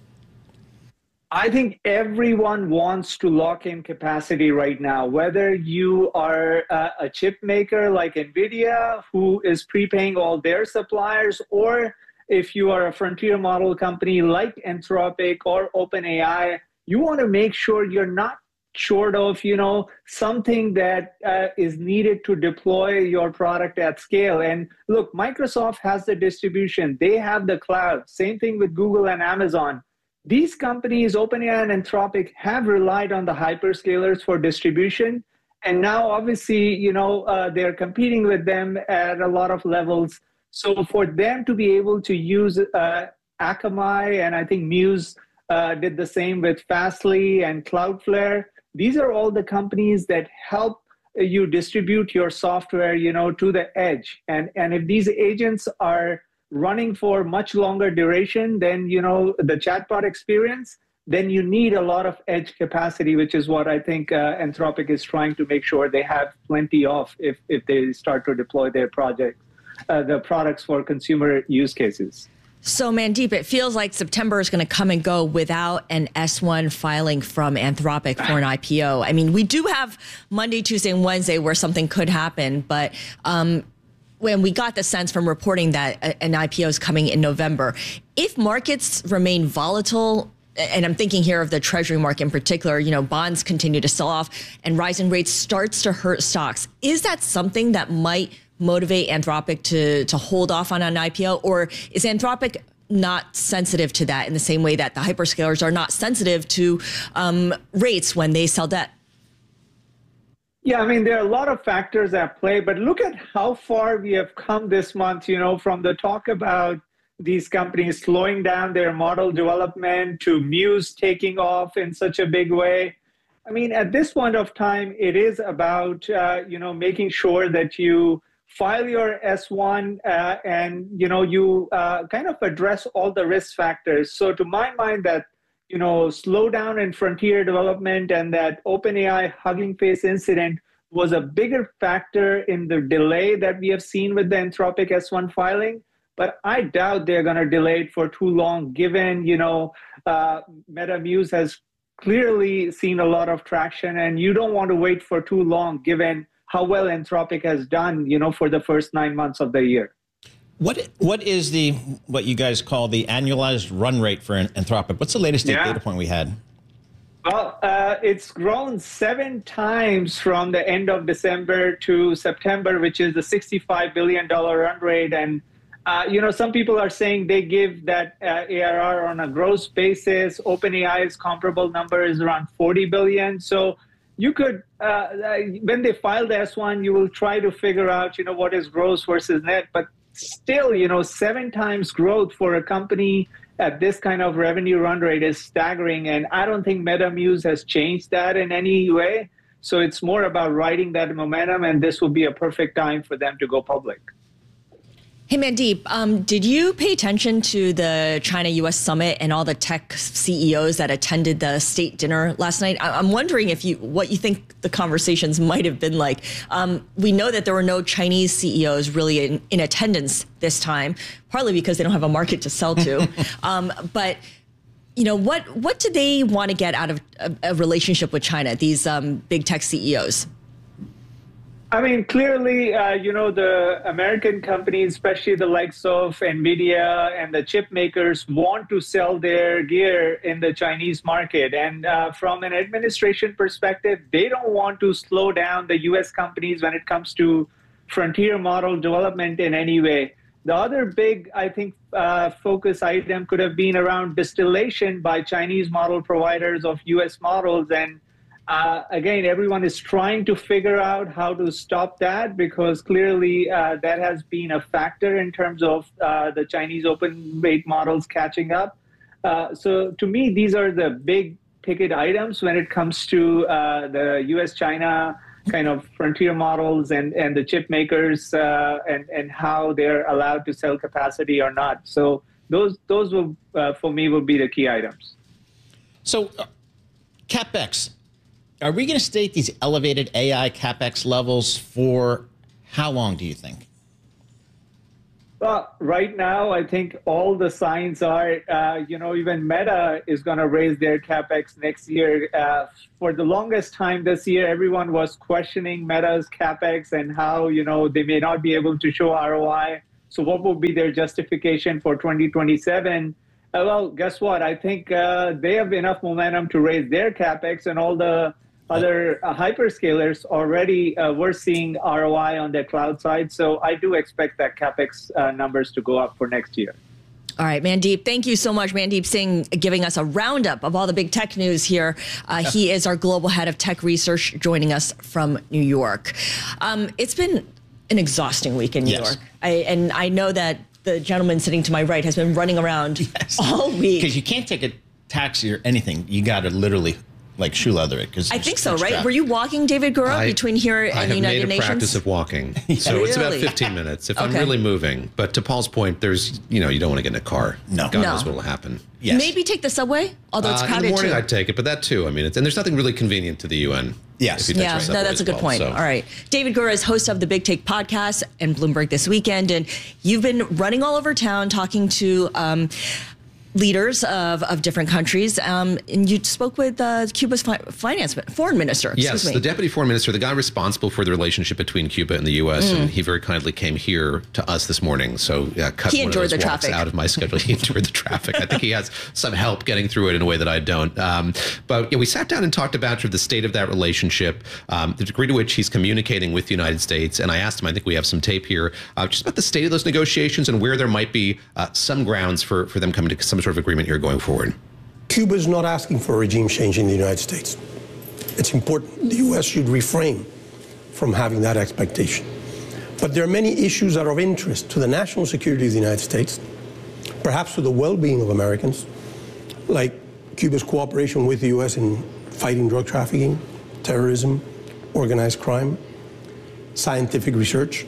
S5: I think everyone wants to lock in capacity right now, whether you are uh, a chip maker like NVIDIA, who is prepaying all their suppliers, or if you are a frontier model company like Anthropic or OpenAI, you want to make sure you're not short of, you know, something that uh, is needed to deploy your product at scale. And look, Microsoft has the distribution. They have the cloud. Same thing with Google and Amazon. These companies, OpenAI and Anthropic, have relied on the hyperscalers for distribution. And now, obviously, you know, uh, they're competing with them at a lot of levels. So for them to be able to use uh, Akamai, and I think Muse uh, did the same with Fastly and Cloudflare, these are all the companies that help you distribute your software, you know, to the edge. And, and if these agents are running for much longer duration than, you know, the chatbot experience, then you need a lot of edge capacity, which is what I think uh, Anthropic is trying to make sure they have plenty of if, if they start to deploy their projects, uh, the products for consumer use cases.
S2: So, Mandeep, it feels like September is going to come and go without an S one filing from Anthropic for an I P O. I mean, we do have Monday, Tuesday, and Wednesday where something could happen, but um, when we got the sense from reporting that an I P O is coming in November, if markets remain volatile, and I'm thinking here of the Treasury market in particular, you know, bonds continue to sell off and rising rates starts to hurt stocks, is that something that might motivate Anthropic to, to hold off on an I P O? Or is Anthropic not sensitive to that in the same way that the hyperscalers are not sensitive to um, rates when they sell debt?
S5: Yeah, I mean, there are a lot of factors at play, but look at how far we have come this month, you know, from the talk about these companies slowing down their model development to Muse taking off in such a big way. I mean, at this point of time, it is about, uh, you know, making sure that you file your S one uh, and, you know, you uh, kind of address all the risk factors. So to my mind, that, you know, slowdown in frontier development and that OpenAI Hugging Face incident was a bigger factor in the delay that we have seen with the Anthropic S one filing. But I doubt they're going to delay it for too long, given, you know, uh, Meta Muse has clearly seen a lot of traction, and you don't want to wait for too long, given how well Anthropic has done, you know, for the first nine months of the year.
S3: What what is the what you guys call the annualized run rate for Anthropic? What's the latest yeah. data point we had?
S5: Well, uh, it's grown seven times from the end of December to September, which is the sixty-five billion dollars run rate. And, uh, you know, some people are saying they give that uh, A R R on a gross basis. OpenAI's comparable number is around forty billion dollars. So you could, uh, when they file the S one, you will try to figure out, you know, what is gross versus net. But still, you know, seven times growth for a company at this kind of revenue run rate is staggering. And I don't think Meta Muse has changed that in any way. So it's more about riding that momentum, and this will be a perfect time for them to go public.
S2: Hey, Mandeep, um, did you pay attention to the China-U S summit and all the tech C E Os that attended the state dinner last night? I- I'm wondering if you what you think the conversations might have been like. Um, we know that there were no Chinese C E Os really in, in attendance this time, partly because they don't have a market to sell to. um, but you know, what what do they want to get out of a, a relationship with China, these um, big tech C E Os?
S5: I mean, clearly, uh, you know, the American companies, especially the likes of NVIDIA and the chip makers, want to sell their gear in the Chinese market. And uh, from an administration perspective, they don't want to slow down the U S companies when it comes to frontier model development in any way. The other big, I think, uh, focus item could have been around distillation by Chinese model providers of U S models. And Uh, again, everyone is trying to figure out how to stop that, because clearly uh, that has been a factor in terms of uh, the Chinese open weight models catching up. Uh, so to me, these are the big ticket items when it comes to uh, the U S China kind of frontier models and, and the chip makers uh, and, and how they're allowed to sell capacity or not. So those, those will, uh, for me, will be the key items.
S3: So uh, CapEx. Are we going to stay at these elevated A I CapEx levels for how long, do you think?
S5: Well, right now, I think all the signs are, uh, you know, even Meta is going to raise their CapEx next year. Uh, for the longest time this year, everyone was questioning Meta's CapEx and how, you know, they may not be able to show R O I. So what will be their justification for twenty twenty-seven? Uh, well, guess what? I think uh, they have enough momentum to raise their CapEx, and all the other uh, hyperscalers already uh, were seeing R O I on their cloud side. So I do expect that CapEx uh, numbers to go up for next year.
S2: All right, Mandeep, thank you so much. Mandeep Singh giving us a roundup of all the big tech news here. Uh, yeah. He is our global head of tech research, joining us from New York. Um, it's been an exhausting week in New yes. York. I, and I know that the gentleman sitting to my right has been running around yes. all week.
S3: Because you can't take a taxi or anything. You got to literally like shoe leather it.
S2: I think so, right? Traffic. Were you walking, David Gura, I, between here and the United Nations?
S4: I have made a practice of walking. So
S2: really?
S4: It's about fifteen minutes if
S2: okay.
S4: I'm really moving. But to Paul's point, there's, you know, you don't want to get in a car.
S3: No.
S4: God
S2: no.
S4: knows what will happen.
S2: Yes. Maybe take the subway, although it's
S4: uh,
S2: crowded
S4: in the morning
S2: too.
S4: I'd take it, but that too. I mean, it's, and there's nothing really convenient to the U N.
S3: Yes.
S2: Yeah, no, that's a good
S4: well,
S2: point.
S4: So.
S2: All right. David Gura is host of the Big Take podcast and Bloomberg This Weekend. And you've been running all over town talking to um, leaders of, of different countries. Um, and you spoke with uh, Cuba's fi- finance, foreign minister.
S4: Yes,
S2: me.
S4: the deputy foreign minister, the guy responsible for the relationship between Cuba and the U S. Mm. And he very kindly came here to us this morning. So uh, cut
S2: he
S4: one
S2: enjoyed
S4: of those
S2: the
S4: walks
S2: traffic.
S4: out of my schedule. He enjoyed the traffic. I think he has some help getting through it in a way that I don't. Um, but yeah, we sat down and talked about sort of the state of that relationship, um, the degree to which he's communicating with the United States. And I asked him, I think we have some tape here, uh, just about the state of those negotiations and where there might be uh, some grounds for, for them coming to some sort of agreement here going forward.
S7: Cuba is not asking for a regime change in the United States. It's important. The U S should refrain from having that expectation. But there are many issues that are of interest to the national security of the United States, perhaps to the well-being of Americans, like Cuba's cooperation with the U S in fighting drug trafficking, terrorism, organized crime, scientific research,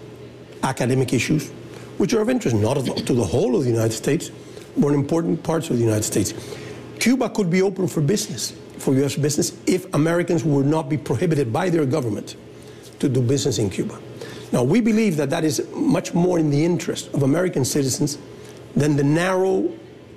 S7: academic issues, which are of interest not to the whole of the United States, but in important parts of the United States. Cuba could be open for business, for U S business, if Americans would not be prohibited by their government to do business in Cuba. Now, we believe that that is much more in the interest of American citizens than the narrow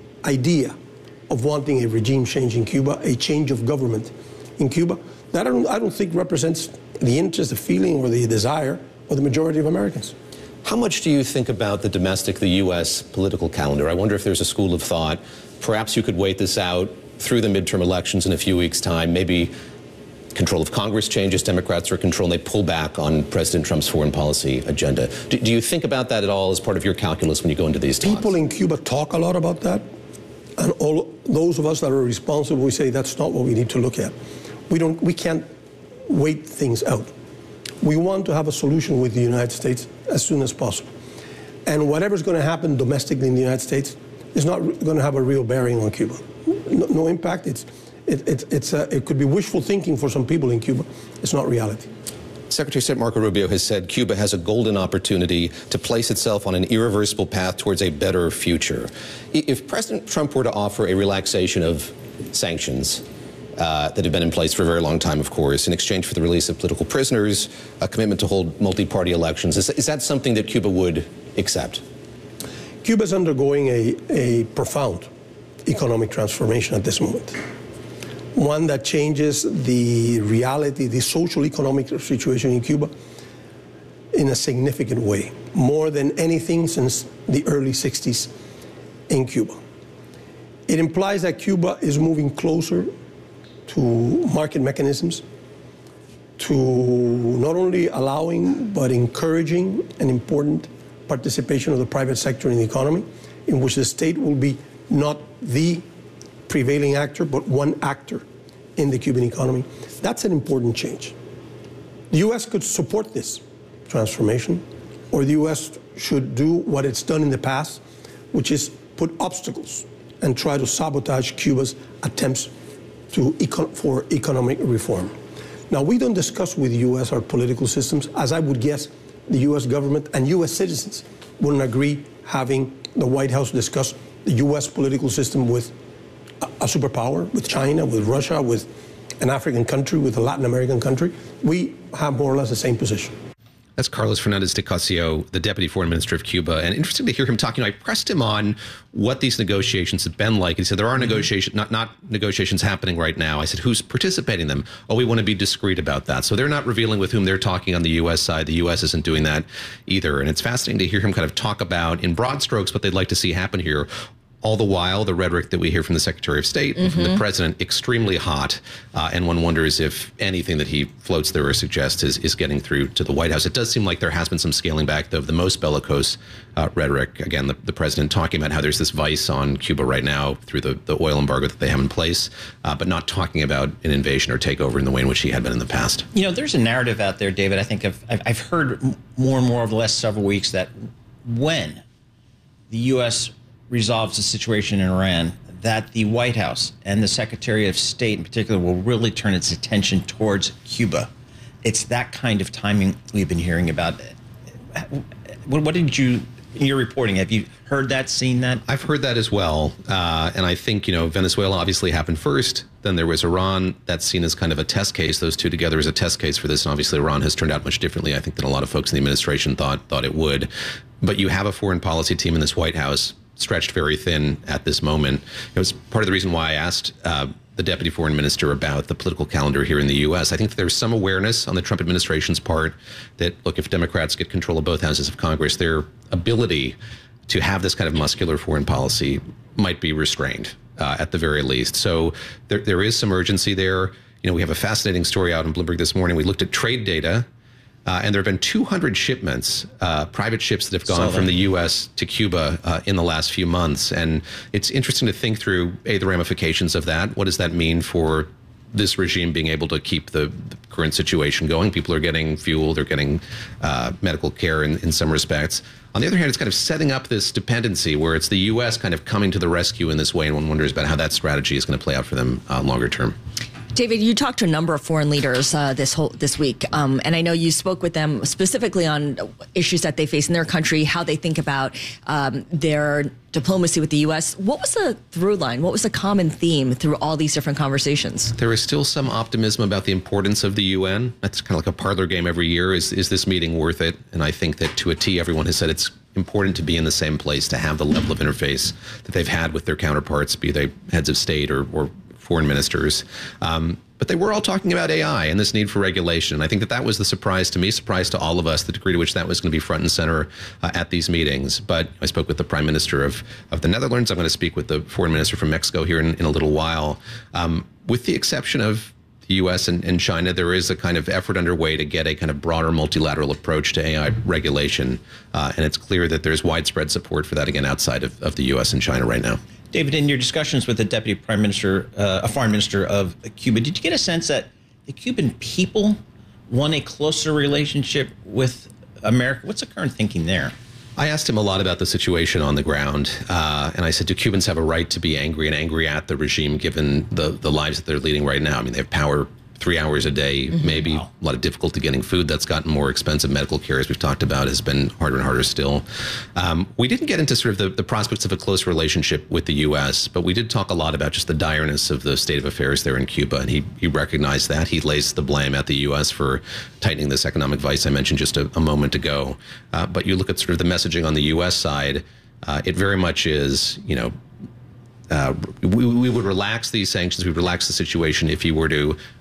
S7: idea of wanting a regime change in Cuba, a change of government in Cuba. That I don't, I don't think represents the interest, the feeling, or the desire of the majority of Americans.
S26: How much do you think about the domestic, the U S political calendar? I wonder if there's a school of thought. Perhaps you could wait this out through the midterm elections in a few weeks' time. Maybe control of Congress changes, Democrats are in control, and they pull back on President Trump's foreign policy agenda. Do, do you think about that at all as part of your calculus when you go into these talks?
S7: People in Cuba talk a lot about that. And all those of us that are responsible, we say that's not what we need to look at. We don't, we can't wait things out. We want to have a solution with the United States as soon as possible. And whatever's going to happen domestically in the United States is not going to have a real bearing on Cuba. No, no impact. It's, it, it, it's a, it could be wishful thinking for some people in Cuba. It's not reality.
S26: Secretary of State Marco Rubio has said Cuba has a golden opportunity to place itself on an irreversible path towards a better future. If President Trump were to offer a relaxation of sanctions, Uh, that have been in place for a very long time, of course, in exchange for the release of political prisoners, a commitment to hold multi-party elections. Is, is that something that Cuba would accept?
S7: Cuba is undergoing a, a profound economic transformation at this moment, one that changes the reality, the social economic situation in Cuba in a significant way, more than anything since the early sixties in Cuba. It implies that Cuba is moving closer to market mechanisms, to not only allowing but encouraging an important participation of the private sector in the economy, in which the state will be not the prevailing actor, but one actor in the Cuban economy. That's an important change. The U S could support this transformation, or the U S should do what it's done in the past, which is put obstacles and try to sabotage Cuba's attempts to econ- for economic reform. Now, we don't discuss with the U S our political systems, as I would guess the U S government and U S citizens wouldn't agree having the White House discuss the U S political system with a, a superpower, with China, with Russia, with an African country, with a Latin American country. We have more or less the same position.
S4: That's Carlos Fernandez de Cosio, the Deputy Foreign Minister of Cuba. And interesting to hear him talking. I pressed him on what these negotiations have been like. He said there are negotiations, not, not negotiations happening right now. I said, who's participating in them? Oh, we want to be discreet about that. So they're not revealing with whom they're talking on the U S side. The U S isn't doing that either. And it's fascinating to hear him kind of talk about, in broad strokes, what they'd like to see happen here. All the while, the rhetoric that we hear from the Secretary of State and mm-hmm. from the President, extremely hot. Uh, and one wonders if anything that he floats there or suggests is, is getting through to the White House. It does seem like there has been some scaling back, though, of the most bellicose uh, rhetoric. Again, the, the President talking about how there's this vice on Cuba right now through the, the oil embargo that they have in place, uh, but not talking about an invasion or takeover in the way in which he had been in the past.
S3: You know, there's a narrative out there, David, I think I've, I've heard more and more over the last several weeks that when the U S resolves the situation in Iran, that the White House and the Secretary of State in particular will really turn its attention towards Cuba. It's that kind of timing we've been hearing about. What, what did you, in your reporting, have you heard that, seen that?
S4: I've heard that as well. Uh, and I think, you know, Venezuela obviously happened first. Then there was Iran. That's seen as kind of a test case. Those two together as a test case for this. And obviously Iran has turned out much differently, I think, than a lot of folks in the administration thought thought it would. But you have a foreign policy team in this White House stretched very thin at this moment. It was part of the reason why I asked uh, the Deputy Foreign Minister about the political calendar here in the U S. I think that there's some awareness on the Trump administration's part that, look, if Democrats get control of both houses of Congress, their ability to have this kind of muscular foreign policy might be restrained uh, at the very least. So there, there is some urgency there. You know, we have a fascinating story out in Bloomberg this morning. We looked at trade data. Uh, and there have been two hundred shipments, uh, private ships that have gone from the U S to Cuba uh, in the last few months. And it's interesting to think through, A, the ramifications of that. What does that mean for this regime being able to keep the, the current situation going? People are getting fuel, they're getting uh, medical care in, in some respects. On the other hand, it's kind of setting up this dependency where it's the U S kind of coming to the rescue in this way. And one wonders about how that strategy is going to play out for them uh, longer term.
S2: David, you talked to a number of foreign leaders uh, this whole this week, um, and I know you spoke with them specifically on issues that they face in their country, how they think about um, their diplomacy with the U S. What was the through line? What was the common theme through all these different conversations?
S4: There is still some optimism about the importance of the U N. That's kind of like a parlor game every year. Is is this meeting worth it? And I think that to a T, everyone has said it's important to be in the same place, to have the level of interface that they've had with their counterparts, be they heads of state or, or foreign ministers. Um, but they were all talking about A I and this need for regulation. And I think that that was the surprise to me, surprise to all of us, the degree to which that was going to be front and center uh, at these meetings. But I spoke with the Prime Minister of, of the Netherlands. I'm going to speak with the Foreign Minister from Mexico here in, in a little while. Um, with the exception of the U S and, and China, there is a kind of effort underway to get a kind of broader multilateral approach to A I regulation. Uh, and it's clear that there's widespread support for that, again, outside of, of the U S and China right now.
S3: David, in your discussions with the Deputy Prime Minister, uh, a Foreign Minister of Cuba, did you get a sense that the Cuban people want a closer relationship with America? What's the current thinking there?
S4: I asked him a lot about the situation on the ground, uh, and I said, do Cubans have a right to be angry and angry at the regime given the, the lives that they're leading right now? I mean, they have power three hours a day, mm-hmm. maybe. Wow. A lot of difficulty getting food. That's gotten more expensive. Medical care, as we've talked about, has been harder and harder still. Um, we didn't get into sort of the, the prospects of a close relationship with the U S, but we did talk a lot about just the direness of the state of affairs there in Cuba, and he, he recognized that. He lays the blame at the U S for tightening this economic vice I mentioned just a, a moment ago. Uh, but you look at sort of the messaging on the U S side, uh, it very much is, you know, Uh, we, we would relax these sanctions, we would relax the situation if you were to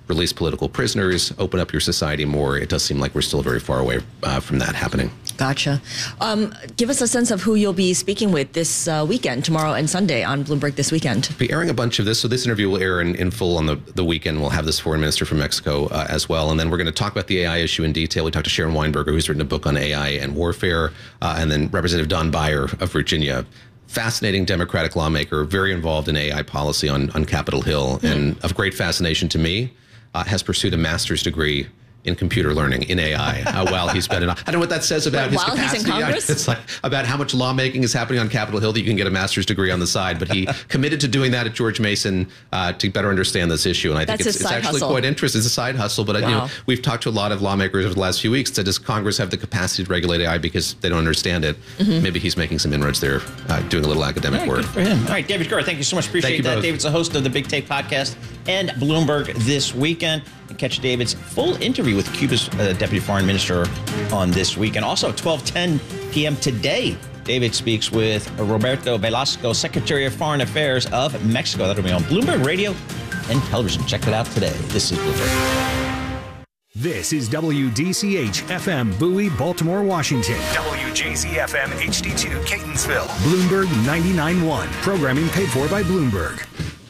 S4: release political prisoners, open up your society more. It does seem like we're still very far away uh, from that happening.
S2: Gotcha. Um, give us a sense of who you'll be speaking with this uh, weekend, tomorrow and Sunday on Bloomberg This Weekend.
S4: We'll be airing a bunch of this. So this interview will air in, in full on the, the weekend. We'll have this foreign minister from Mexico uh, as well. And then we're going to talk about the A I issue in detail. We talked to Sharon Weinberger, who's written a book on A I and warfare, uh, and then Representative Don Beyer of Virginia. Fascinating Democratic lawmaker, very involved in A I policy on, on Capitol Hill, mm. and of great fascination to me, uh, has pursued a master's degree in computer learning, in A I, uh, while he's been in. I don't know what that says about
S2: Wait,
S4: his
S2: while
S4: capacity.
S2: He's in Congress?
S4: It's like about how much lawmaking is happening on Capitol Hill that you can get a master's degree on the side. But he committed to doing that at George Mason uh, to better understand this issue. And I think
S2: That's
S4: it's, it's actually
S2: hustle.
S4: quite interesting. It's a side hustle. But
S2: Wow.
S4: you know, we've talked to a lot of lawmakers over the last few weeks. That does Congress have the capacity to regulate A I because they don't understand it?
S2: Mhm.
S4: Maybe he's making some inroads there, uh, doing a little academic
S3: All right,
S4: work.
S3: good for him. All right, David Gura, thank you so much. Appreciate
S4: you
S3: that.
S4: both.
S3: David's the host of the Big Take podcast and Bloomberg This Weekend. And catch David's full interview with Cuba's uh, Deputy Foreign Minister on This Week. And also twelve ten p.m. today, David speaks with Roberto Velasco, Secretary of Foreign Affairs of Mexico. That'll be on Bloomberg Radio and television. Check it out today. This is Bloomberg.
S13: This is W D C H F M Bowie, Baltimore, Washington. W J Z F M H D two Catonsville. Bloomberg ninety-nine point one. Programming paid for by Bloomberg.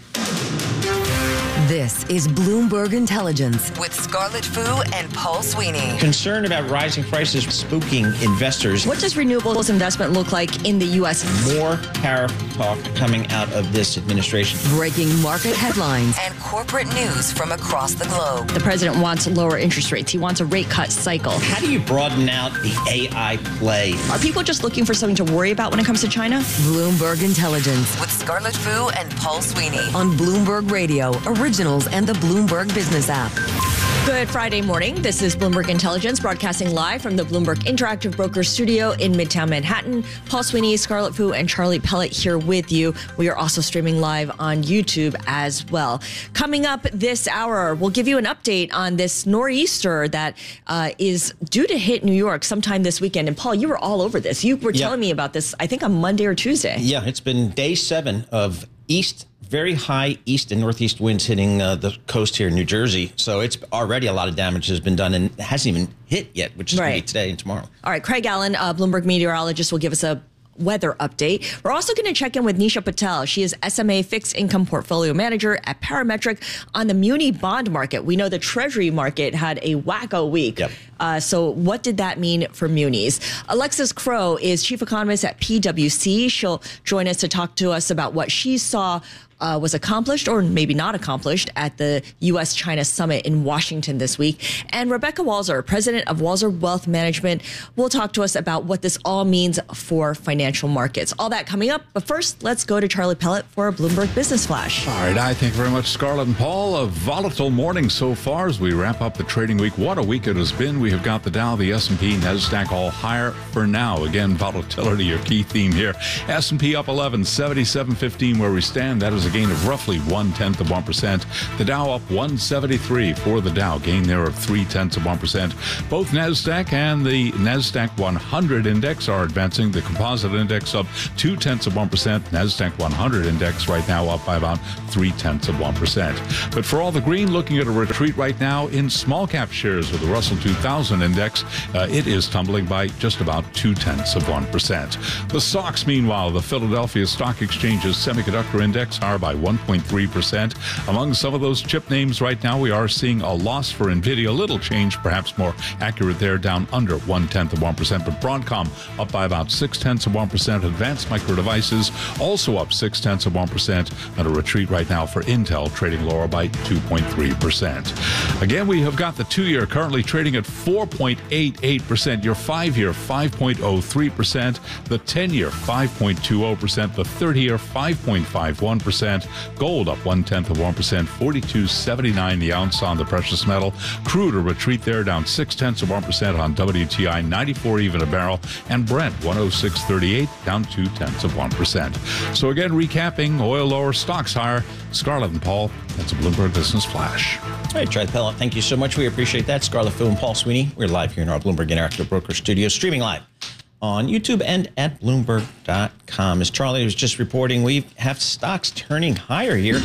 S6: This is Bloomberg Intelligence with Scarlett Fu and Paul Sweeney.
S3: Concern about rising prices spooking investors.
S2: What does renewables investment look like in the U S?
S3: More tariff talk coming out of this administration.
S6: Breaking market headlines and corporate news from across the globe.
S2: The president wants lower interest rates. He wants a rate cut cycle.
S3: How do you broaden out the A I play?
S2: Are people just looking for something to worry about when it comes to China?
S6: Bloomberg Intelligence with Scarlett Fu and Paul Sweeney on Bloomberg Radio, Originals, and the Bloomberg Business app.
S2: Good Friday morning. This is Bloomberg Intelligence, broadcasting live from the Bloomberg Interactive Brokers studio in Midtown Manhattan. Paul Sweeney, Scarlett Fu, and Charlie Pellet here with you. We are also streaming live on YouTube as well. Coming up this hour, we'll give you an update on this nor'easter that uh, is due to hit New York sometime this weekend. And Paul, you were all over this. You were
S3: Yeah.
S2: telling me about this, I think, on Monday or Tuesday.
S3: Yeah, it's been day seven of east, very high east and northeast winds hitting uh, the coast here in New Jersey. So it's already a lot of damage has been done and it hasn't even hit yet, which is going to be
S2: Right.
S3: today and tomorrow.
S2: All right, Craig Allen, uh, Bloomberg meteorologist, will give us a weather update. We're also going to check in with Nisha Patel. She is S M A Fixed Income Portfolio Manager at Parametric on the muni bond market. We know the Treasury market had a wacko week.
S3: Yep.
S2: Uh, so what did that mean for munis? Alexis Crow is Chief Economist at P W C. She'll join us to talk to us about what she saw Uh, was accomplished or maybe not accomplished at the U S China Summit in Washington this week. And Rebecca Walzer, president of Walzer Wealth Management, will talk to us about what this all means for financial markets. All that coming up. But first, let's go to Charlie Pellet for a Bloomberg Business Flash.
S8: All right, I thank you very much, Scarlett and Paul. A volatile morning so far as we wrap up the trading week. What a week it has been. We have got the Dow, the S and P, NASDAQ all higher for now. Again, volatility, your key theme here. S and P up eleven, seventy-seven fifteen where we stand. That is a gain of roughly one-tenth of one percent. The Dow up one seventy-three for the Dow, gain there of three-tenths of one percent. Both NASDAQ and the NASDAQ one hundred index are advancing. The composite index up two-tenths of one percent. NASDAQ one hundred index right now up by about three-tenths of one percent. But for all the green, looking at a retreat right now in small-cap shares with the Russell two thousand index. Uh, it is tumbling by just about two-tenths of one percent. The S O X, meanwhile, the Philadelphia Stock Exchange's semiconductor index higher by one point three percent. Among some of those chip names right now, we are seeing a loss for NVIDIA. A little change, perhaps more accurate there, down under one-tenth of one percent. But Broadcom up by about six-tenths of one percent. Advanced Micro Devices also up six-tenths of one percent. And a retreat right now for Intel, trading lower by two point three percent. Again, we have got the two-year currently trading at four point eight eight percent. Your five-year, five point oh three percent. The ten-year, five point two oh percent. The thirty-year, five point five one percent. Gold up one-tenth of one percent, forty-two seventy-nine the ounce on the precious metal. Crude a retreat there, down six-tenths of one percent on W T I, ninety-four even a barrel. And Brent, one oh six thirty-eight, down two-tenths of one percent. So again, recapping, oil lower, stocks higher. Scarlett and Paul, that's a Bloomberg Business Flash.
S3: All right, Charlie Pellet, thank you so much. We appreciate that. Scarlett Fu and Paul Sweeney. We're live here in our Bloomberg Interactive Broker studio, streaming live on YouTube and at Bloomberg dot com. As Charlie was just reporting, we have stocks turning higher here.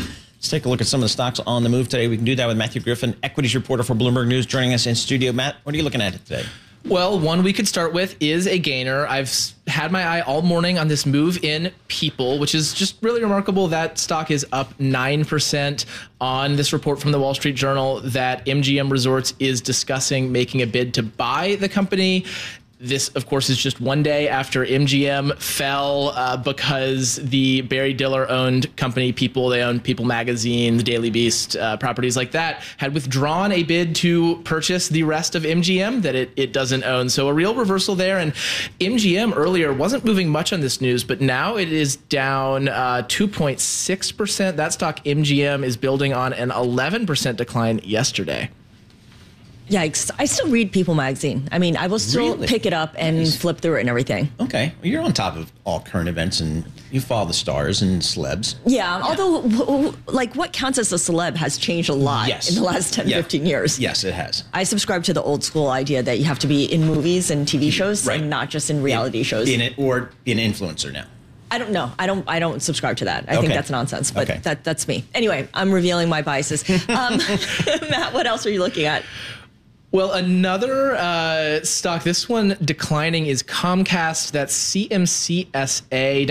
S3: Let's take a look at some of the stocks on the move today. We can do that with Matthew Griffin, equities reporter for Bloomberg News, joining us in studio. Matt, what are you looking at today?
S9: Well, one we could start with is a gainer. I've had my eye all morning on this move in People, which is just really remarkable. That stock is up nine percent on this report from the Wall Street Journal that M G M Resorts is discussing making a bid to buy the company. This, of course, is just one day after M G M fell uh, because the Barry Diller-owned company, People, they own People Magazine, the Daily Beast, uh, properties like that, had withdrawn a bid to purchase the rest of M G M that it, it doesn't own. So a real reversal there. And M G M earlier wasn't moving much on this news, but now it is down uh, two point six percent. That stock, M G M, is building on an eleven percent decline yesterday.
S2: Yikes. I still read People magazine. I mean, I will still
S3: Really?
S2: pick it up and
S3: Nice.
S2: flip through it and everything.
S3: Okay. Well, you're on top of all current events and you follow the stars and celebs.
S2: Yeah, although, w- w- like, what counts as a celeb has changed a lot
S3: Yes.
S2: in the last ten,
S3: Yeah.
S2: fifteen years.
S3: Yes, it has.
S2: I subscribe to the old school idea that you have to be in movies and T V shows and not just in reality shows.
S3: In it or be an influencer now.
S2: I don't know. I don't. I don't subscribe to that. I
S3: Okay.
S2: think that's nonsense. But
S3: Okay.
S2: that that's me. Anyway, I'm revealing my biases. Um, Matt, what else are you looking at?
S9: Well, another uh, stock, this one declining, is Comcast. That's C M C S A.